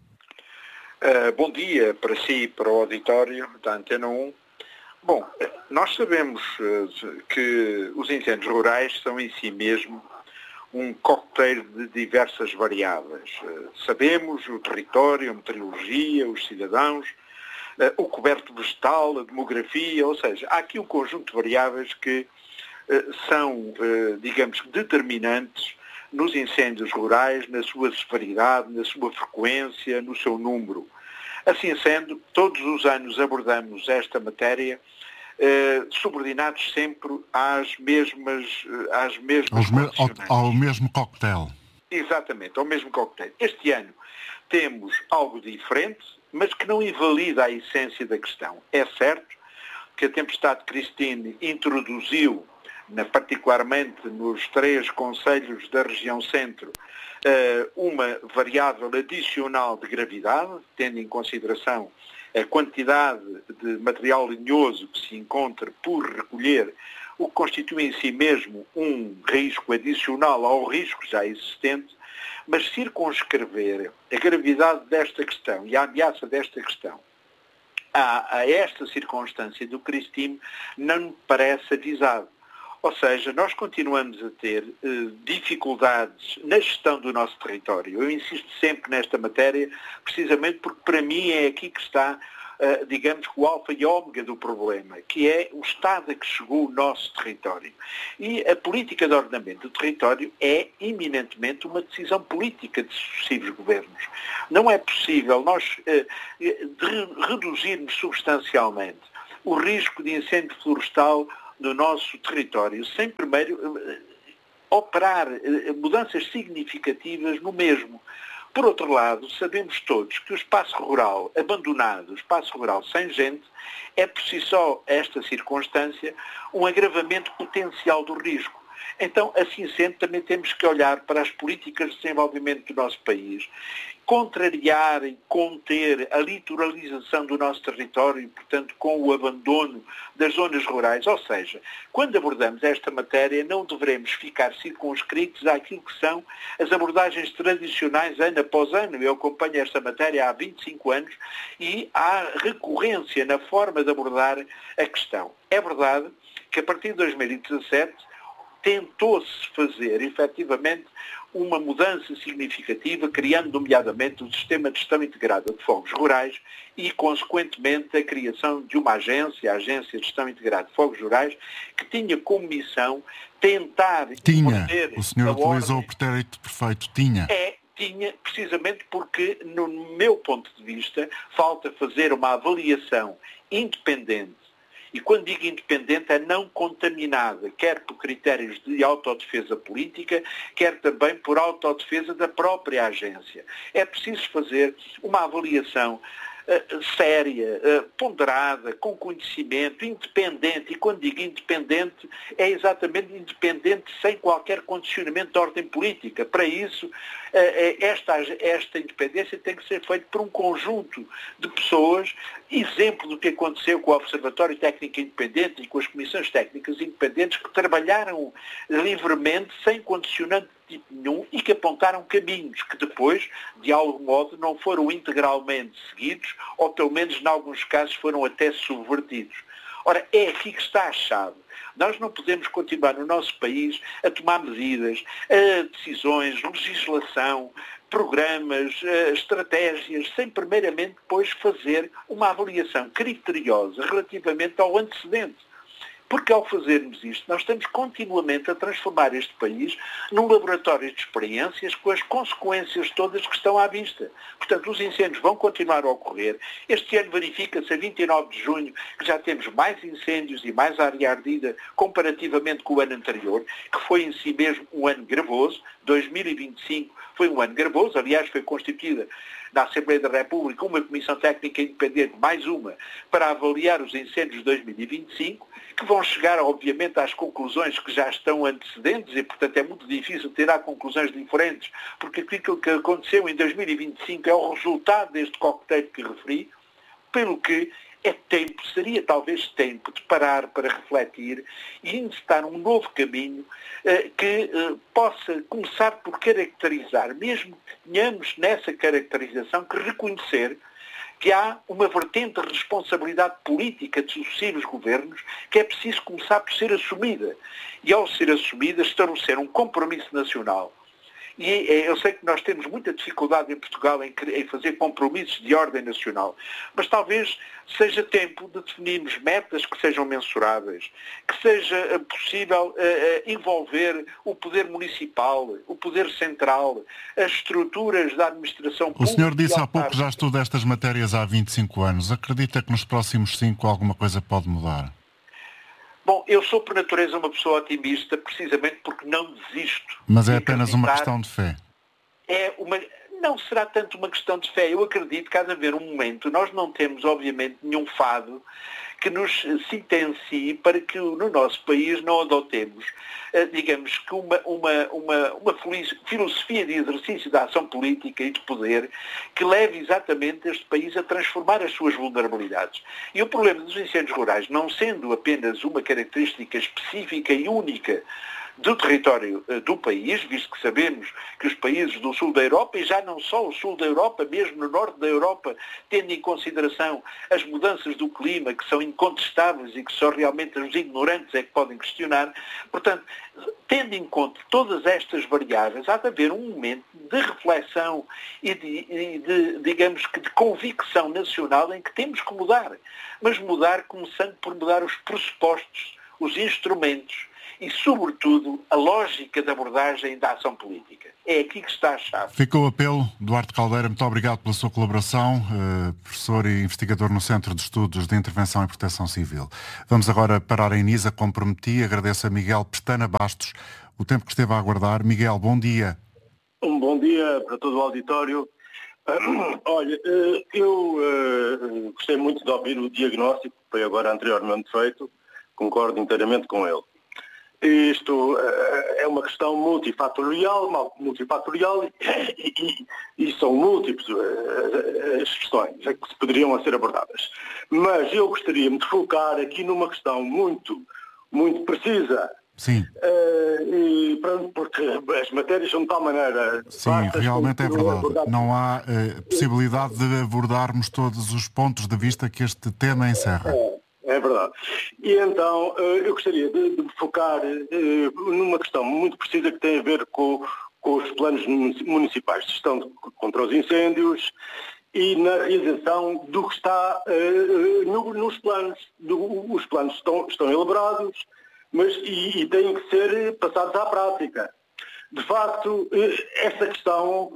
Uh, bom dia para si e para o auditório da Antena um. Bom, nós sabemos uh, que os incêndios rurais são em si mesmo um cocktail de diversas variáveis. Uh, sabemos o território, a meteorologia, os cidadãos, uh, o coberto vegetal, a demografia, ou seja, há aqui um conjunto de variáveis que uh, são, uh, digamos, determinantes nos incêndios rurais, na sua severidade, na sua frequência, no seu número. Assim sendo, todos os anos abordamos esta matéria eh, subordinados sempre às mesmas às mesmas Aos me, ao, ao mesmo coquetel. Exatamente, ao mesmo coquetel. Este ano temos algo diferente, mas que não invalida a essência da questão. É certo que a tempestade Christine introduziu, na, particularmente nos três concelhos da região centro, uma variável adicional de gravidade, tendo em consideração a quantidade de material linhoso que se encontra por recolher, o que constitui em si mesmo um risco adicional ao risco já existente, Mas circunscrever a gravidade desta questão e a ameaça desta questão a, a esta circunstância do crime não me parece avisado. Ou seja, nós continuamos a ter eh, dificuldades na gestão do nosso território. Eu insisto sempre nesta matéria, precisamente porque para mim é aqui que está, eh, digamos, o alfa e ômega do problema, que é o estado a que chegou o nosso território. E a política de ordenamento do território é eminentemente uma decisão política de sucessivos governos. Não é possível nós eh, de reduzirmos substancialmente o risco de incêndio florestal no nosso território, sem primeiro uh, operar uh, mudanças significativas no mesmo. Por outro lado, sabemos todos que o espaço rural abandonado, o espaço rural sem gente, é por si só esta circunstância um agravamento potencial do risco. Então, assim sendo, também temos que olhar para as políticas de desenvolvimento do nosso país, contrariar e conter a litoralização do nosso território, portanto, com o abandono das zonas rurais. Ou seja, quando abordamos esta matéria, não devemos ficar circunscritos àquilo que são as abordagens tradicionais ano após ano. Eu acompanho esta matéria há vinte e cinco anos e há recorrência na forma de abordar a questão. É verdade que a partir de dois mil e dezassete tentou-se fazer, efetivamente, uma mudança significativa, criando, nomeadamente, o Sistema de Gestão Integrada de Fogos Rurais e, consequentemente, a criação de uma agência, a Agência de Gestão Integrada de Fogos Rurais, que tinha como missão tentar... Tinha. O senhor utilizou o pretérito perfeito. Tinha. É, tinha, precisamente porque, no meu ponto de vista, falta fazer uma avaliação independente. E quando digo independente, é não contaminada, quer por critérios de autodefesa política, quer também por autodefesa da própria agência. É preciso fazer uma avaliação uh, séria, uh, ponderada, com conhecimento, independente. E quando digo independente, é exatamente independente sem qualquer condicionamento de ordem política. Para isso, uh, esta, esta independência tem que ser feita por um conjunto de pessoas, exemplo do que aconteceu com o Observatório Técnico Independente e com as comissões técnicas independentes que trabalharam livremente, sem condicionante de tipo nenhum e que apontaram caminhos que depois, de algum modo, não foram integralmente seguidos ou, pelo menos, em alguns casos, foram até subvertidos. Ora, é aqui que está a chave. Nós não podemos continuar no nosso país a tomar medidas, a decisões, legislação, programas, estratégias, sem primeiramente depois fazer uma avaliação criteriosa relativamente ao antecedente. Porque ao fazermos isto, nós estamos continuamente a transformar este país num laboratório de experiências com as consequências todas que estão à vista. Portanto, os incêndios vão continuar a ocorrer. Este ano verifica-se a vinte e nove de junho que já temos mais incêndios e mais área ardida comparativamente com o ano anterior, que foi em si mesmo um ano gravoso. dois mil e vinte e cinco foi um ano gravoso, aliás, foi constituída na Assembleia da República uma Comissão Técnica Independente, mais uma, para avaliar os incêndios de dois mil e vinte e cinco, que vão chegar, obviamente, às conclusões que já estão antecedentes e, portanto, é muito difícil tirar conclusões diferentes, porque aquilo que aconteceu em dois mil e vinte e cinco é o resultado deste coquetel que referi, pelo que é tempo, seria talvez tempo de parar para refletir e incitar um novo caminho eh, que eh, possa começar por caracterizar, mesmo que tenhamos nessa caracterização que reconhecer que há uma vertente de responsabilidade política de sucessivos governos que é preciso começar por ser assumida. E ao ser assumida, estabelecer um compromisso nacional. E eu sei que nós temos muita dificuldade em Portugal em fazer compromissos de ordem nacional, mas talvez seja tempo de definirmos metas que sejam mensuráveis, que seja possível uh, envolver o poder municipal, o poder central, as estruturas da administração pública. O senhor disse há pouco que já estuda estas matérias há vinte e cinco anos. Acredita que nos próximos cinco alguma coisa pode mudar? Bom, eu sou por natureza uma pessoa otimista, precisamente porque não desisto. Mas é apenas uma questão de fé. É uma... Não será tanto uma questão de fé. Eu acredito que há de haver um momento, nós não temos, obviamente, nenhum fado que nos sentencie para que no nosso país não adotemos, digamos, que uma, uma, uma, uma filosofia de exercício da ação política e de poder que leve exatamente este país a transformar as suas vulnerabilidades. E o problema dos incêndios rurais, não sendo apenas uma característica específica e única do território uh, do país, visto que sabemos que os países do sul da Europa, e já não só o sul da Europa, mesmo no norte da Europa, tendo em consideração as mudanças do clima, que são incontestáveis e que só realmente os ignorantes é que podem questionar, portanto, tendo em conta todas estas variáveis, há de haver um momento de reflexão e de, e de digamos que, de convicção nacional em que temos que mudar. Mas mudar começando por mudar os pressupostos, os instrumentos e, sobretudo, a lógica da abordagem da ação política. É aqui que está a chave. Ficou o apelo. Duarte Caldeira, muito obrigado pela sua colaboração, uh, professor e investigador no Centro de Estudos de Intervenção e Proteção Civil. Vamos agora parar em Nisa, como prometi. Agradeço a Miguel Pestana Bastos o tempo que esteve a aguardar. Miguel, bom dia. Um bom dia para todo o auditório. Uh, olha, uh, eu uh, gostei muito de ouvir o diagnóstico que foi agora anteriormente feito. Concordo inteiramente com ele. Isto uh, é uma questão multifatorial, multifatorial e, e, e são múltiplas uh, as questões que se poderiam a ser abordadas. Mas eu gostaria de focar aqui numa questão muito, muito precisa. Sim. Uh, e, pronto, porque as matérias são de tal maneira... Sim, realmente é verdade. Não há uh, possibilidade de abordarmos todos os pontos de vista que este tema encerra. É. É verdade. E então eu gostaria de, de me focar numa questão muito precisa que tem a ver com, com os planos municipais de gestão contra os incêndios e na realização do que está uh, no, nos planos. Do, os planos estão, estão elaborados mas, e, e têm que ser passados à prática. De facto, essa questão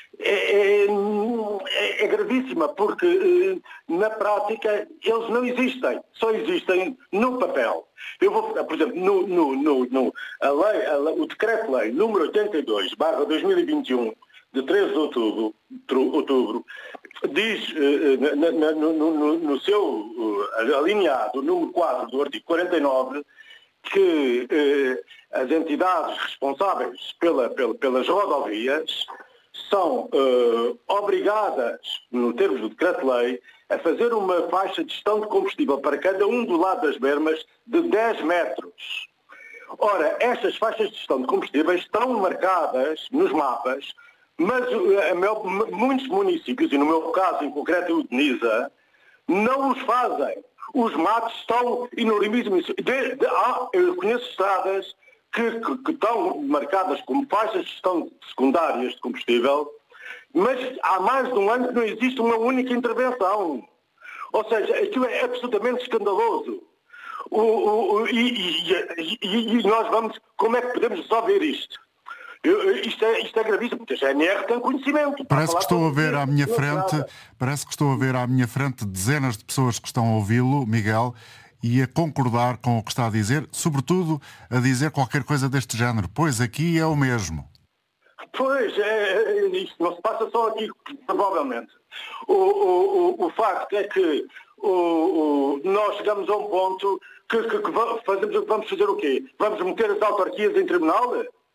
é, é, é gravíssima, porque na prática eles não existem, só existem no papel. Eu vou, por exemplo, no, no, no, no, a lei, a, o Decreto-Lei número oitenta e dois barra dois mil e vinte e um, de treze de outubro, outubro diz na, na, no, no, no seu alineado, número quatro do artigo quarenta e nove, que eh, as entidades responsáveis pela, pela, pelas rodovias são eh, obrigadas, no termos do decreto-lei, a fazer uma faixa de gestão de combustível para cada um do lado das bermas de dez metros. Ora, estas faixas de gestão de combustíveis estão marcadas nos mapas, mas a meu, muitos municípios, e no meu caso em concreto o de Nisa, não os fazem. Os matos estão enormíssimos. De, de, ah, eu conheço estradas que, que, que estão marcadas como faixas de gestão secundárias de combustível, mas há mais de um ano que não existe uma única intervenção. Ou seja, aquilo é absolutamente escandaloso. O, o, o, e, e, e, e nós vamos... Como é que podemos resolver isto? Eu, isto, é, isto é gravíssimo, porque a G N R tem conhecimento. Parece que estou a ver à minha frente, parece que estou a ver à minha frente dezenas de pessoas que estão a ouvi-lo, Miguel, e a concordar com o que está a dizer, sobretudo a dizer qualquer coisa deste género. Pois aqui é o mesmo. Pois, é, é, isto não se passa só aqui, provavelmente. O, o, o, o facto é que o, o, nós chegamos a um ponto que, que, que fazemos, vamos fazer o quê? Vamos meter as autarquias em tribunal?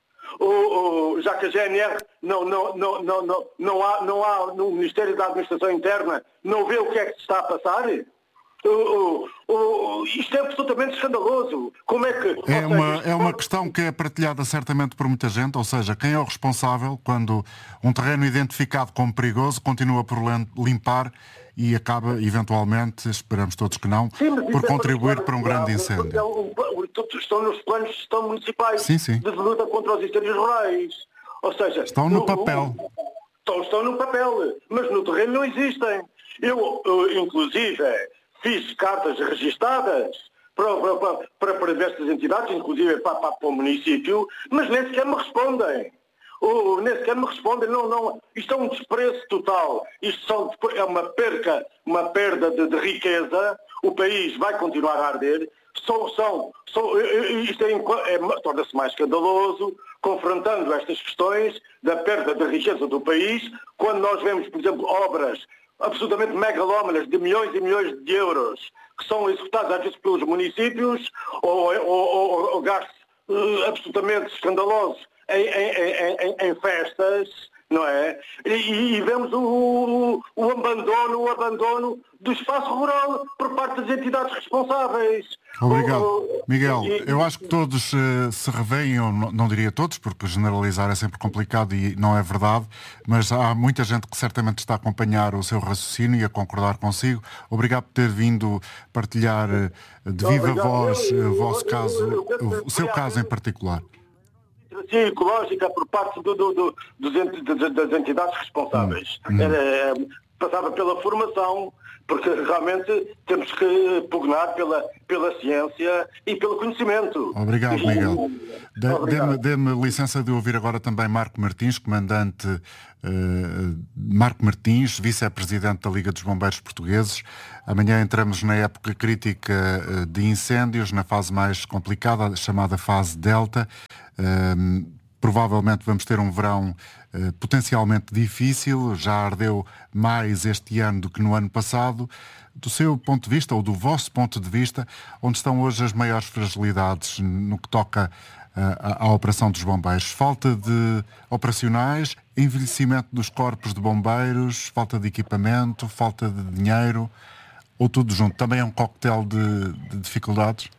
O, o, já que a G N R não, não, não, não, não, não, há, não há no Ministério da Administração Interna, não vê o que é que se está a passar? O, o, o, isto é absolutamente escandaloso. Como é que... É uma, é uma questão que é partilhada certamente por muita gente, ou seja, quem é o responsável quando um terreno identificado como perigoso continua por limpar e acaba, eventualmente, esperamos todos que não, sim, por contribuir para, para um grande incêndio. Estão nos planos de gestão municipais sim, sim. de luta contra os incêndios rurais. Ou seja, estão no, no papel. Estão, estão no papel, mas no terreno não existem. Eu, eu inclusive, fiz cartas registadas para, para, para, para diversas entidades, inclusive para, para, para o município, mas nem sequer me respondem. Oh, nem sequer me respondem, não, não, isto é um desprezo total, isto são, é uma perca, uma perda de, de riqueza, o país vai continuar a arder, são, são, são, isto é, é, torna-se mais escandaloso, confrontando estas questões da perda de riqueza do país, quando nós vemos, por exemplo, obras absolutamente megalómanas de milhões e milhões de euros, que são executadas às vezes pelos municípios, ou, ou, ou, ou gastos uh, absolutamente escandalosos, Em, em, em, em festas, não é? E, e vemos o, o abandono, o abandono do espaço rural por parte das entidades responsáveis. Obrigado. O, Miguel, e, eu acho que todos uh, se revêem, eu não, não diria todos, porque generalizar é sempre complicado e não é verdade, mas há muita gente que certamente está a acompanhar o seu raciocínio e a concordar consigo. Obrigado por ter vindo partilhar uh, de viva Obrigado. voz uh, o vosso caso, eu, eu, eu, eu, o seu caso em particular. Ecológica por parte do, do, do, dos, das entidades responsáveis. Hum. Era, passava pela formação, porque realmente temos que pugnar pela, pela ciência e pelo conhecimento. Obrigado, Miguel. Dê-me dê-me licença de ouvir agora também Marco Martins, comandante uh, Marco Martins, vice-presidente da Liga dos Bombeiros Portugueses. Amanhã entramos na época crítica uh, de incêndios, na fase mais complicada, chamada fase Delta. Uh, provavelmente vamos ter um verão uh, potencialmente difícil, já ardeu mais este ano do que no ano passado. Do seu ponto de vista, ou do vosso ponto de vista, onde estão hoje as maiores fragilidades no que toca uh, à, à operação dos bombeiros? Falta de operacionais, envelhecimento dos corpos de bombeiros, falta de equipamento, falta de dinheiro, ou tudo junto? Também é um coquetel de, de dificuldades?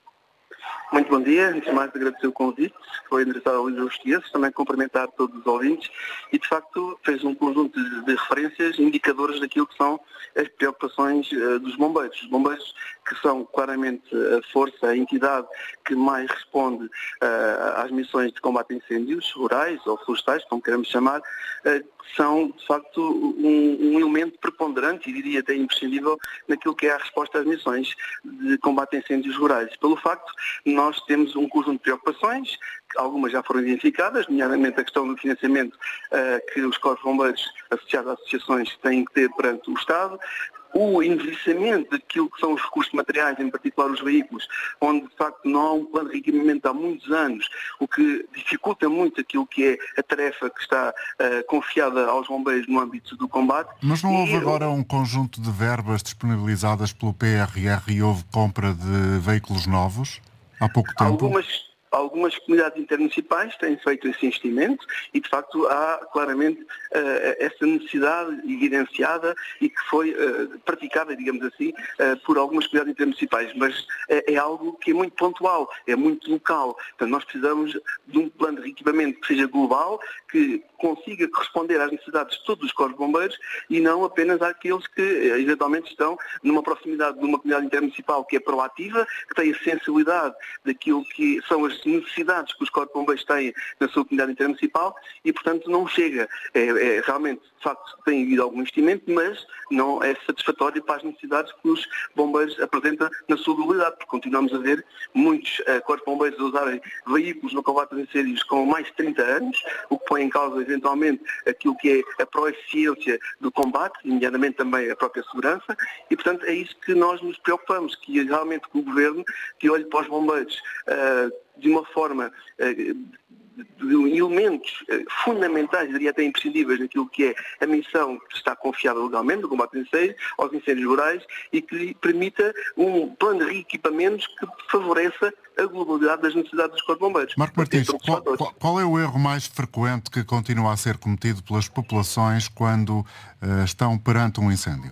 Muito bom dia, antes de mais agradecer o convite, foi endereçado ao Luís Justiças, também cumprimentar todos os ouvintes e de facto fez um conjunto de, de referências, indicadores daquilo que são as preocupações uh, dos bombeiros. Os bombeiros que são claramente a força, a entidade que mais responde uh, às missões de combate a incêndios rurais ou florestais, como queremos chamar, uh, são de facto um, um elemento preponderante e diria até imprescindível naquilo que é a resposta às missões de combate a incêndios rurais. Pelo facto, nós temos um conjunto de preocupações, algumas já foram identificadas, nomeadamente a questão do financiamento uh, que os corpos bombeiros associados às associações têm que ter perante o Estado, o envelhecimento daquilo que são os recursos materiais, em particular os veículos, onde de facto não há um plano de reequipamento há muitos anos, o que dificulta muito aquilo que é a tarefa que está uh, confiada aos bombeiros no âmbito do combate. Mas não houve e, agora um conjunto de verbas disponibilizadas pelo P R R e houve compra de veículos novos há pouco tempo? Algumas... Algumas comunidades intermunicipais têm feito esse investimento e, de facto, há claramente uh, essa necessidade evidenciada e que foi uh, praticada, digamos assim, uh, por algumas comunidades intermunicipais. Mas uh, é algo que é muito pontual, é muito local. Portanto, nós precisamos de um plano de equipamento que seja global, que consiga corresponder às necessidades de todos os corpos de bombeiros e não apenas àqueles que, uh, eventualmente, estão numa proximidade de uma comunidade intermunicipal que é proativa, que tem a sensibilidade daquilo que são as necessidades que os corpos de bombeiros têm na sua comunidade intermunicipal e, portanto, não chega. É, é, realmente, de facto, tem havido algum investimento, mas não é satisfatório para as necessidades que os bombeiros apresentam na sua globalidade, porque continuamos a ver muitos uh, corpos de bombeiros a usarem veículos no combate aos incêndios com mais de trinta anos, o que põe em causa, eventualmente, aquilo que é a proeficiência do combate, nomeadamente também a própria segurança, e, portanto, é isso que nós nos preocupamos, que realmente o Governo que olhe para os bombeiros uh, de uma forma uh, de elementos uh, fundamentais, diria até imprescindíveis, naquilo que é a missão que está confiada legalmente, do combate aos incêndios, aos incêndios rurais, e que lhe permita um plano de reequipamentos que favoreça a globalidade das necessidades dos corpos de bombeiros. Marco Martins, qual, qual, qual é o erro mais frequente que continua a ser cometido pelas populações quando uh, estão perante um incêndio?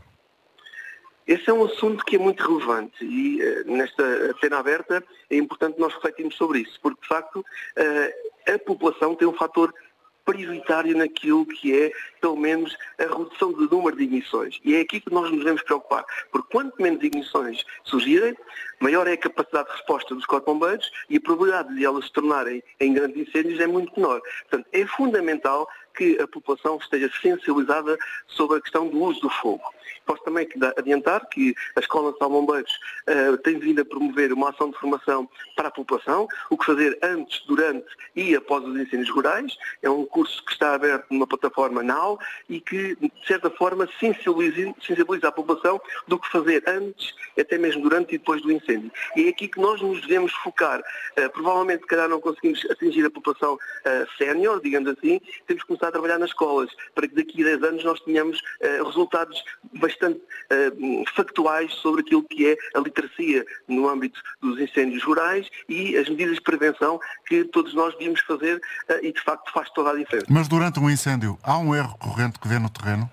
Esse é um assunto que é muito relevante e uh, nesta cena aberta é importante nós refletirmos sobre isso, porque de facto uh, a população tem um fator prioritário naquilo que é, pelo menos, a redução do número de ignições. E é aqui que nós nos devemos preocupar, porque quanto menos ignições surgirem, maior é a capacidade de resposta dos corpos de bombeiros e a probabilidade de elas se tornarem em grandes incêndios é muito menor. Portanto, é fundamental que a população esteja sensibilizada sobre a questão do uso do fogo. Posso também adiantar que a Escola Nacional de Bombeiros uh, tem vindo a promover uma ação de formação para a população, o que fazer antes, durante e após os incêndios rurais. É um curso que está aberto numa plataforma N A U e que, de certa forma, sensibiliza, sensibiliza a população do que fazer antes, até mesmo durante e depois do incêndio. E é aqui que nós nos devemos focar. Uh, provavelmente, se calhar, não conseguimos atingir a população uh, sénior, digamos assim, temos que começar a trabalhar nas escolas, para que daqui a dez anos nós tenhamos uh, resultados bastante bastante uh, factuais sobre aquilo que é a literacia no âmbito dos incêndios rurais e as medidas de prevenção que todos nós devíamos fazer uh, e de facto faz toda a diferença. Mas durante um incêndio, há um erro corrente que vê no terreno?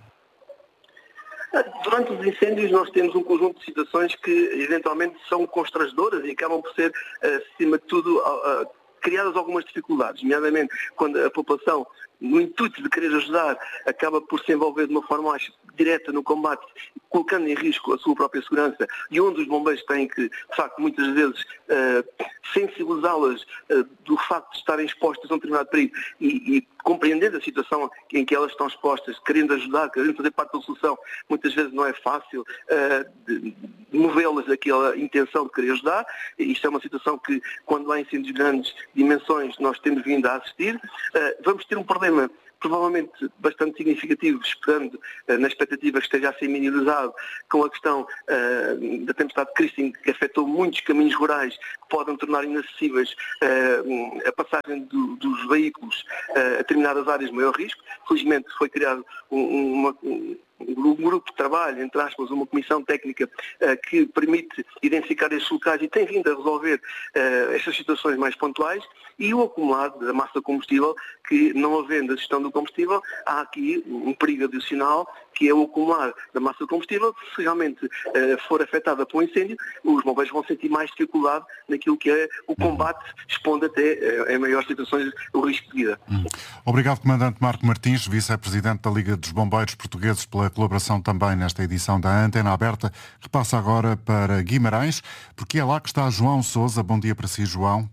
Durante os incêndios nós temos um conjunto de situações que eventualmente são constrangedoras e acabam por ser, acima de tudo, criadas algumas dificuldades, nomeadamente quando a população, no intuito de querer ajudar, acaba por se envolver de uma forma mais direta no combate, colocando em risco a sua própria segurança, e onde os bombeiros têm que, de facto, muitas vezes, uh, sensibilizá-las uh, do facto de estarem expostas a um determinado perigo e, e compreendendo a situação em que elas estão expostas, querendo ajudar, querendo fazer parte da solução, muitas vezes não é fácil uh, de, de movê-las daquela intenção de querer ajudar. Isto é uma situação que, quando há incêndios de grandes dimensões, nós temos vindo a assistir. Uh, vamos ter um problema provavelmente bastante significativo, esperando, uh, na expectativa que esteja a ser minimizado, com a questão uh, da tempestade de Kristin, que afetou muitos caminhos rurais, que podem tornar inacessíveis uh, a passagem do, dos veículos uh, a determinadas áreas de maior risco. Felizmente foi criado um, uma, um, um grupo de trabalho, entre aspas, uma comissão técnica uh, que permite identificar estes locais e tem vindo a resolver uh, estas situações mais pontuais, e o acumulado da massa de combustível, que não havendo a gestão do combustível, há aqui um perigo adicional, que é o acumular da massa de combustível, que se realmente uh, for afetada por um incêndio, os bombeiros vão sentir mais dificuldade naquilo que é o combate, expondo até, uh, em maiores situações, o risco de vida. Hum. Obrigado, Comandante Marco Martins, Vice-Presidente da Liga dos Bombeiros Portugueses, pela colaboração também nesta edição da Antena Aberta, que passa agora para Guimarães, porque é lá que está João Sousa. Bom dia para si, João.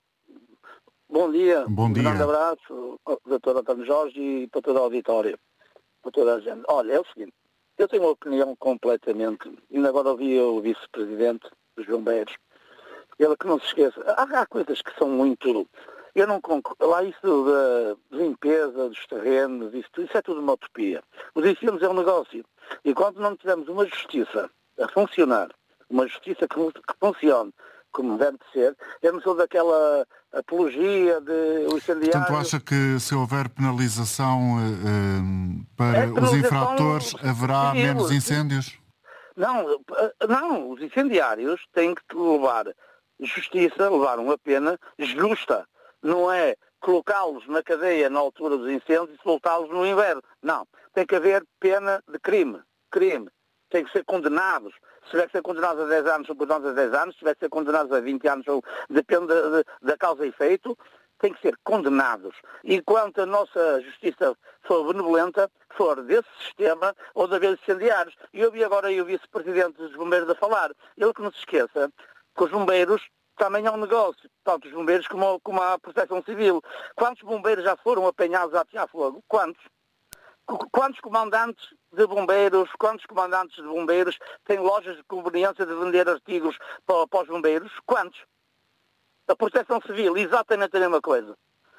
Bom dia, Bom dia. Um grande abraço ao doutor António Jorge e para toda a auditória, para toda a gente. Olha, é o seguinte, eu tenho uma opinião completamente, ainda agora ouvi o vice-presidente dos bombeiros, ele que não se esqueça, há, há coisas que são muito, eu não concordo, lá isso da limpeza dos terrenos, isso, isso é tudo uma utopia. Os incêndios é um negócio, e quando não tivermos uma justiça a funcionar, uma justiça que, que funcione, como deve ser, eu não sou daquela apologia de o incendiário. Portanto, acha que se houver penalização uh, para é penalização os infratores, haverá civil. menos incêndios? Não, não, os incendiários têm que levar justiça, levar uma pena justa. Não é colocá-los na cadeia na altura dos incêndios e soltá-los no inverno. Não, tem que haver pena de crime. Crime. Tem que ser condenados. Se tiver que ser condenados a dez anos, são condenados a dez anos. Se tiver que ser condenados a vinte anos, ou depende de, de, da causa e efeito, tem que ser condenados. E quanto a nossa justiça for benevolente, for desse sistema ou de haver incendiários. E eu vi agora aí o vice-presidente dos bombeiros a falar. Ele que não se esqueça que os bombeiros também é um negócio. Tanto os bombeiros como, como a proteção civil. Quantos bombeiros já foram apanhados a atear fogo? Quantos? Quantos comandantes de bombeiros, quantos comandantes de bombeiros têm lojas de conveniência de vender artigos para, para os bombeiros? Quantos? A proteção civil, exatamente a mesma coisa.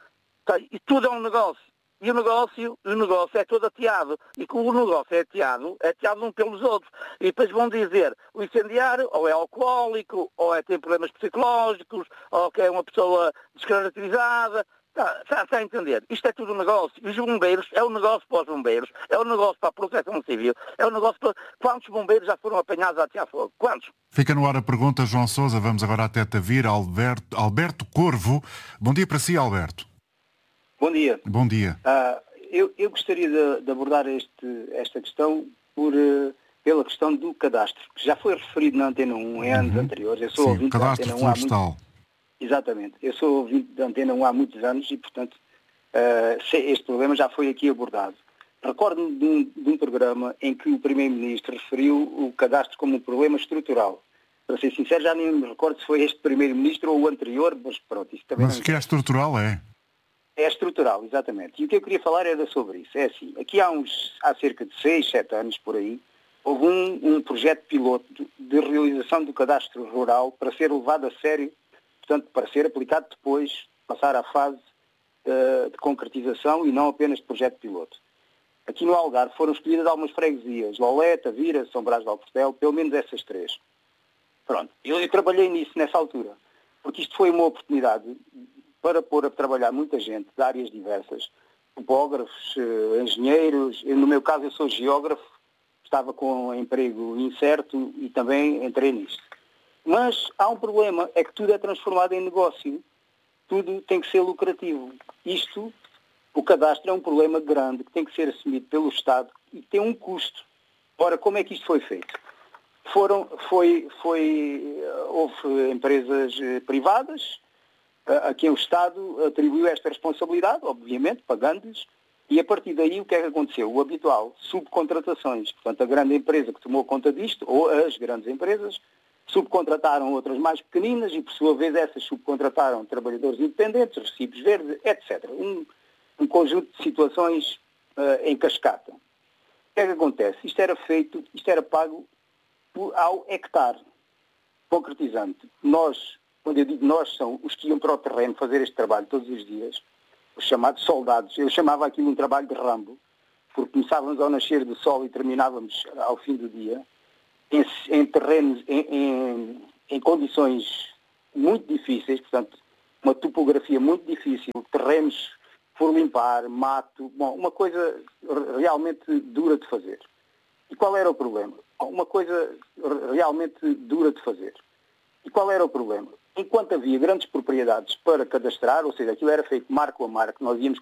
E tudo é um negócio. E o negócio, o negócio é todo ateado. E como o negócio é ateado, é ateado um pelos outros. E depois vão dizer, o incendiário ou é alcoólico, ou é tem problemas psicológicos, ou que é uma pessoa descaracterizada. Está, está, está a entender? Isto é tudo um negócio. E os bombeiros, é um negócio para os bombeiros, é um negócio para a proteção civil, é um negócio para... Quantos bombeiros já foram apanhados a atear fogo? Quantos? Fica no ar a pergunta, João Sousa. Vamos agora até Tavira. Alberto, Alberto Corvo. Bom dia para si, Alberto. Bom dia. Bom dia. Uh, eu, eu gostaria de, de abordar este, esta questão por, uh, pela questão do cadastro, que já foi referido na Antena um em anos uhum. anteriores. Eu sou Sim, ouvinte o cadastro da Antena um florestal. Há muito... Exatamente. Eu sou ouvinte da Antena um há muitos anos e, portanto, uh, este problema já foi aqui abordado. Recordo-me de um, de um programa em que o Primeiro-Ministro referiu o cadastro como um problema estrutural. Para ser sincero, já nem me recordo se foi este Primeiro-Ministro ou o anterior, mas pronto. Isso também mas o que é estrutural, é? É estrutural, exatamente. E o que eu queria falar era sobre isso. É assim, aqui há, uns, há cerca de seis, sete anos, por aí, houve um, um projeto piloto de realização do cadastro rural para ser levado a sério, portanto, para ser aplicado depois, passar à fase uh, de concretização e não apenas de projeto piloto. Aqui no Algarve foram escolhidas algumas freguesias, Lolé, Tavira, São Brás de Alportel, pelo menos essas três. Pronto, eu, eu trabalhei nisso nessa altura, porque isto foi uma oportunidade para pôr a trabalhar muita gente de áreas diversas, topógrafos, uh, engenheiros, eu, no meu caso eu sou geógrafo, estava com um emprego incerto e também entrei nisto. Mas há um problema, é que tudo é transformado em negócio. Tudo tem que ser lucrativo. Isto, o cadastro é um problema grande que tem que ser assumido pelo Estado e tem um custo. Ora, como é que isto foi feito? Foram, foi, foi, houve empresas privadas a quem o Estado atribuiu esta responsabilidade, obviamente, pagando-lhes, e a partir daí o que é que aconteceu? O habitual, subcontratações. Portanto, a grande empresa que tomou conta disto, ou as grandes empresas, subcontrataram outras mais pequeninas e, por sua vez, essas subcontrataram trabalhadores independentes, recibos verdes, etcétera. Um, um conjunto de situações uh, em cascata. O que é que acontece? Isto era feito, isto era pago ao hectare. Concretizando, nós, quando eu digo nós, são os que iam para o terreno fazer este trabalho todos os dias, os chamados soldados. Eu chamava aquilo um trabalho de Rambo, porque começávamos ao nascer do sol e terminávamos ao fim do dia, em, em terrenos, em, em, em condições muito difíceis, portanto, uma topografia muito difícil, terrenos por limpar, mato, bom, uma coisa realmente dura de fazer. E qual era o problema? Uma coisa realmente dura de fazer. E qual era o problema? Enquanto havia grandes propriedades para cadastrar, ou seja, aquilo era feito marco a marco, nós íamos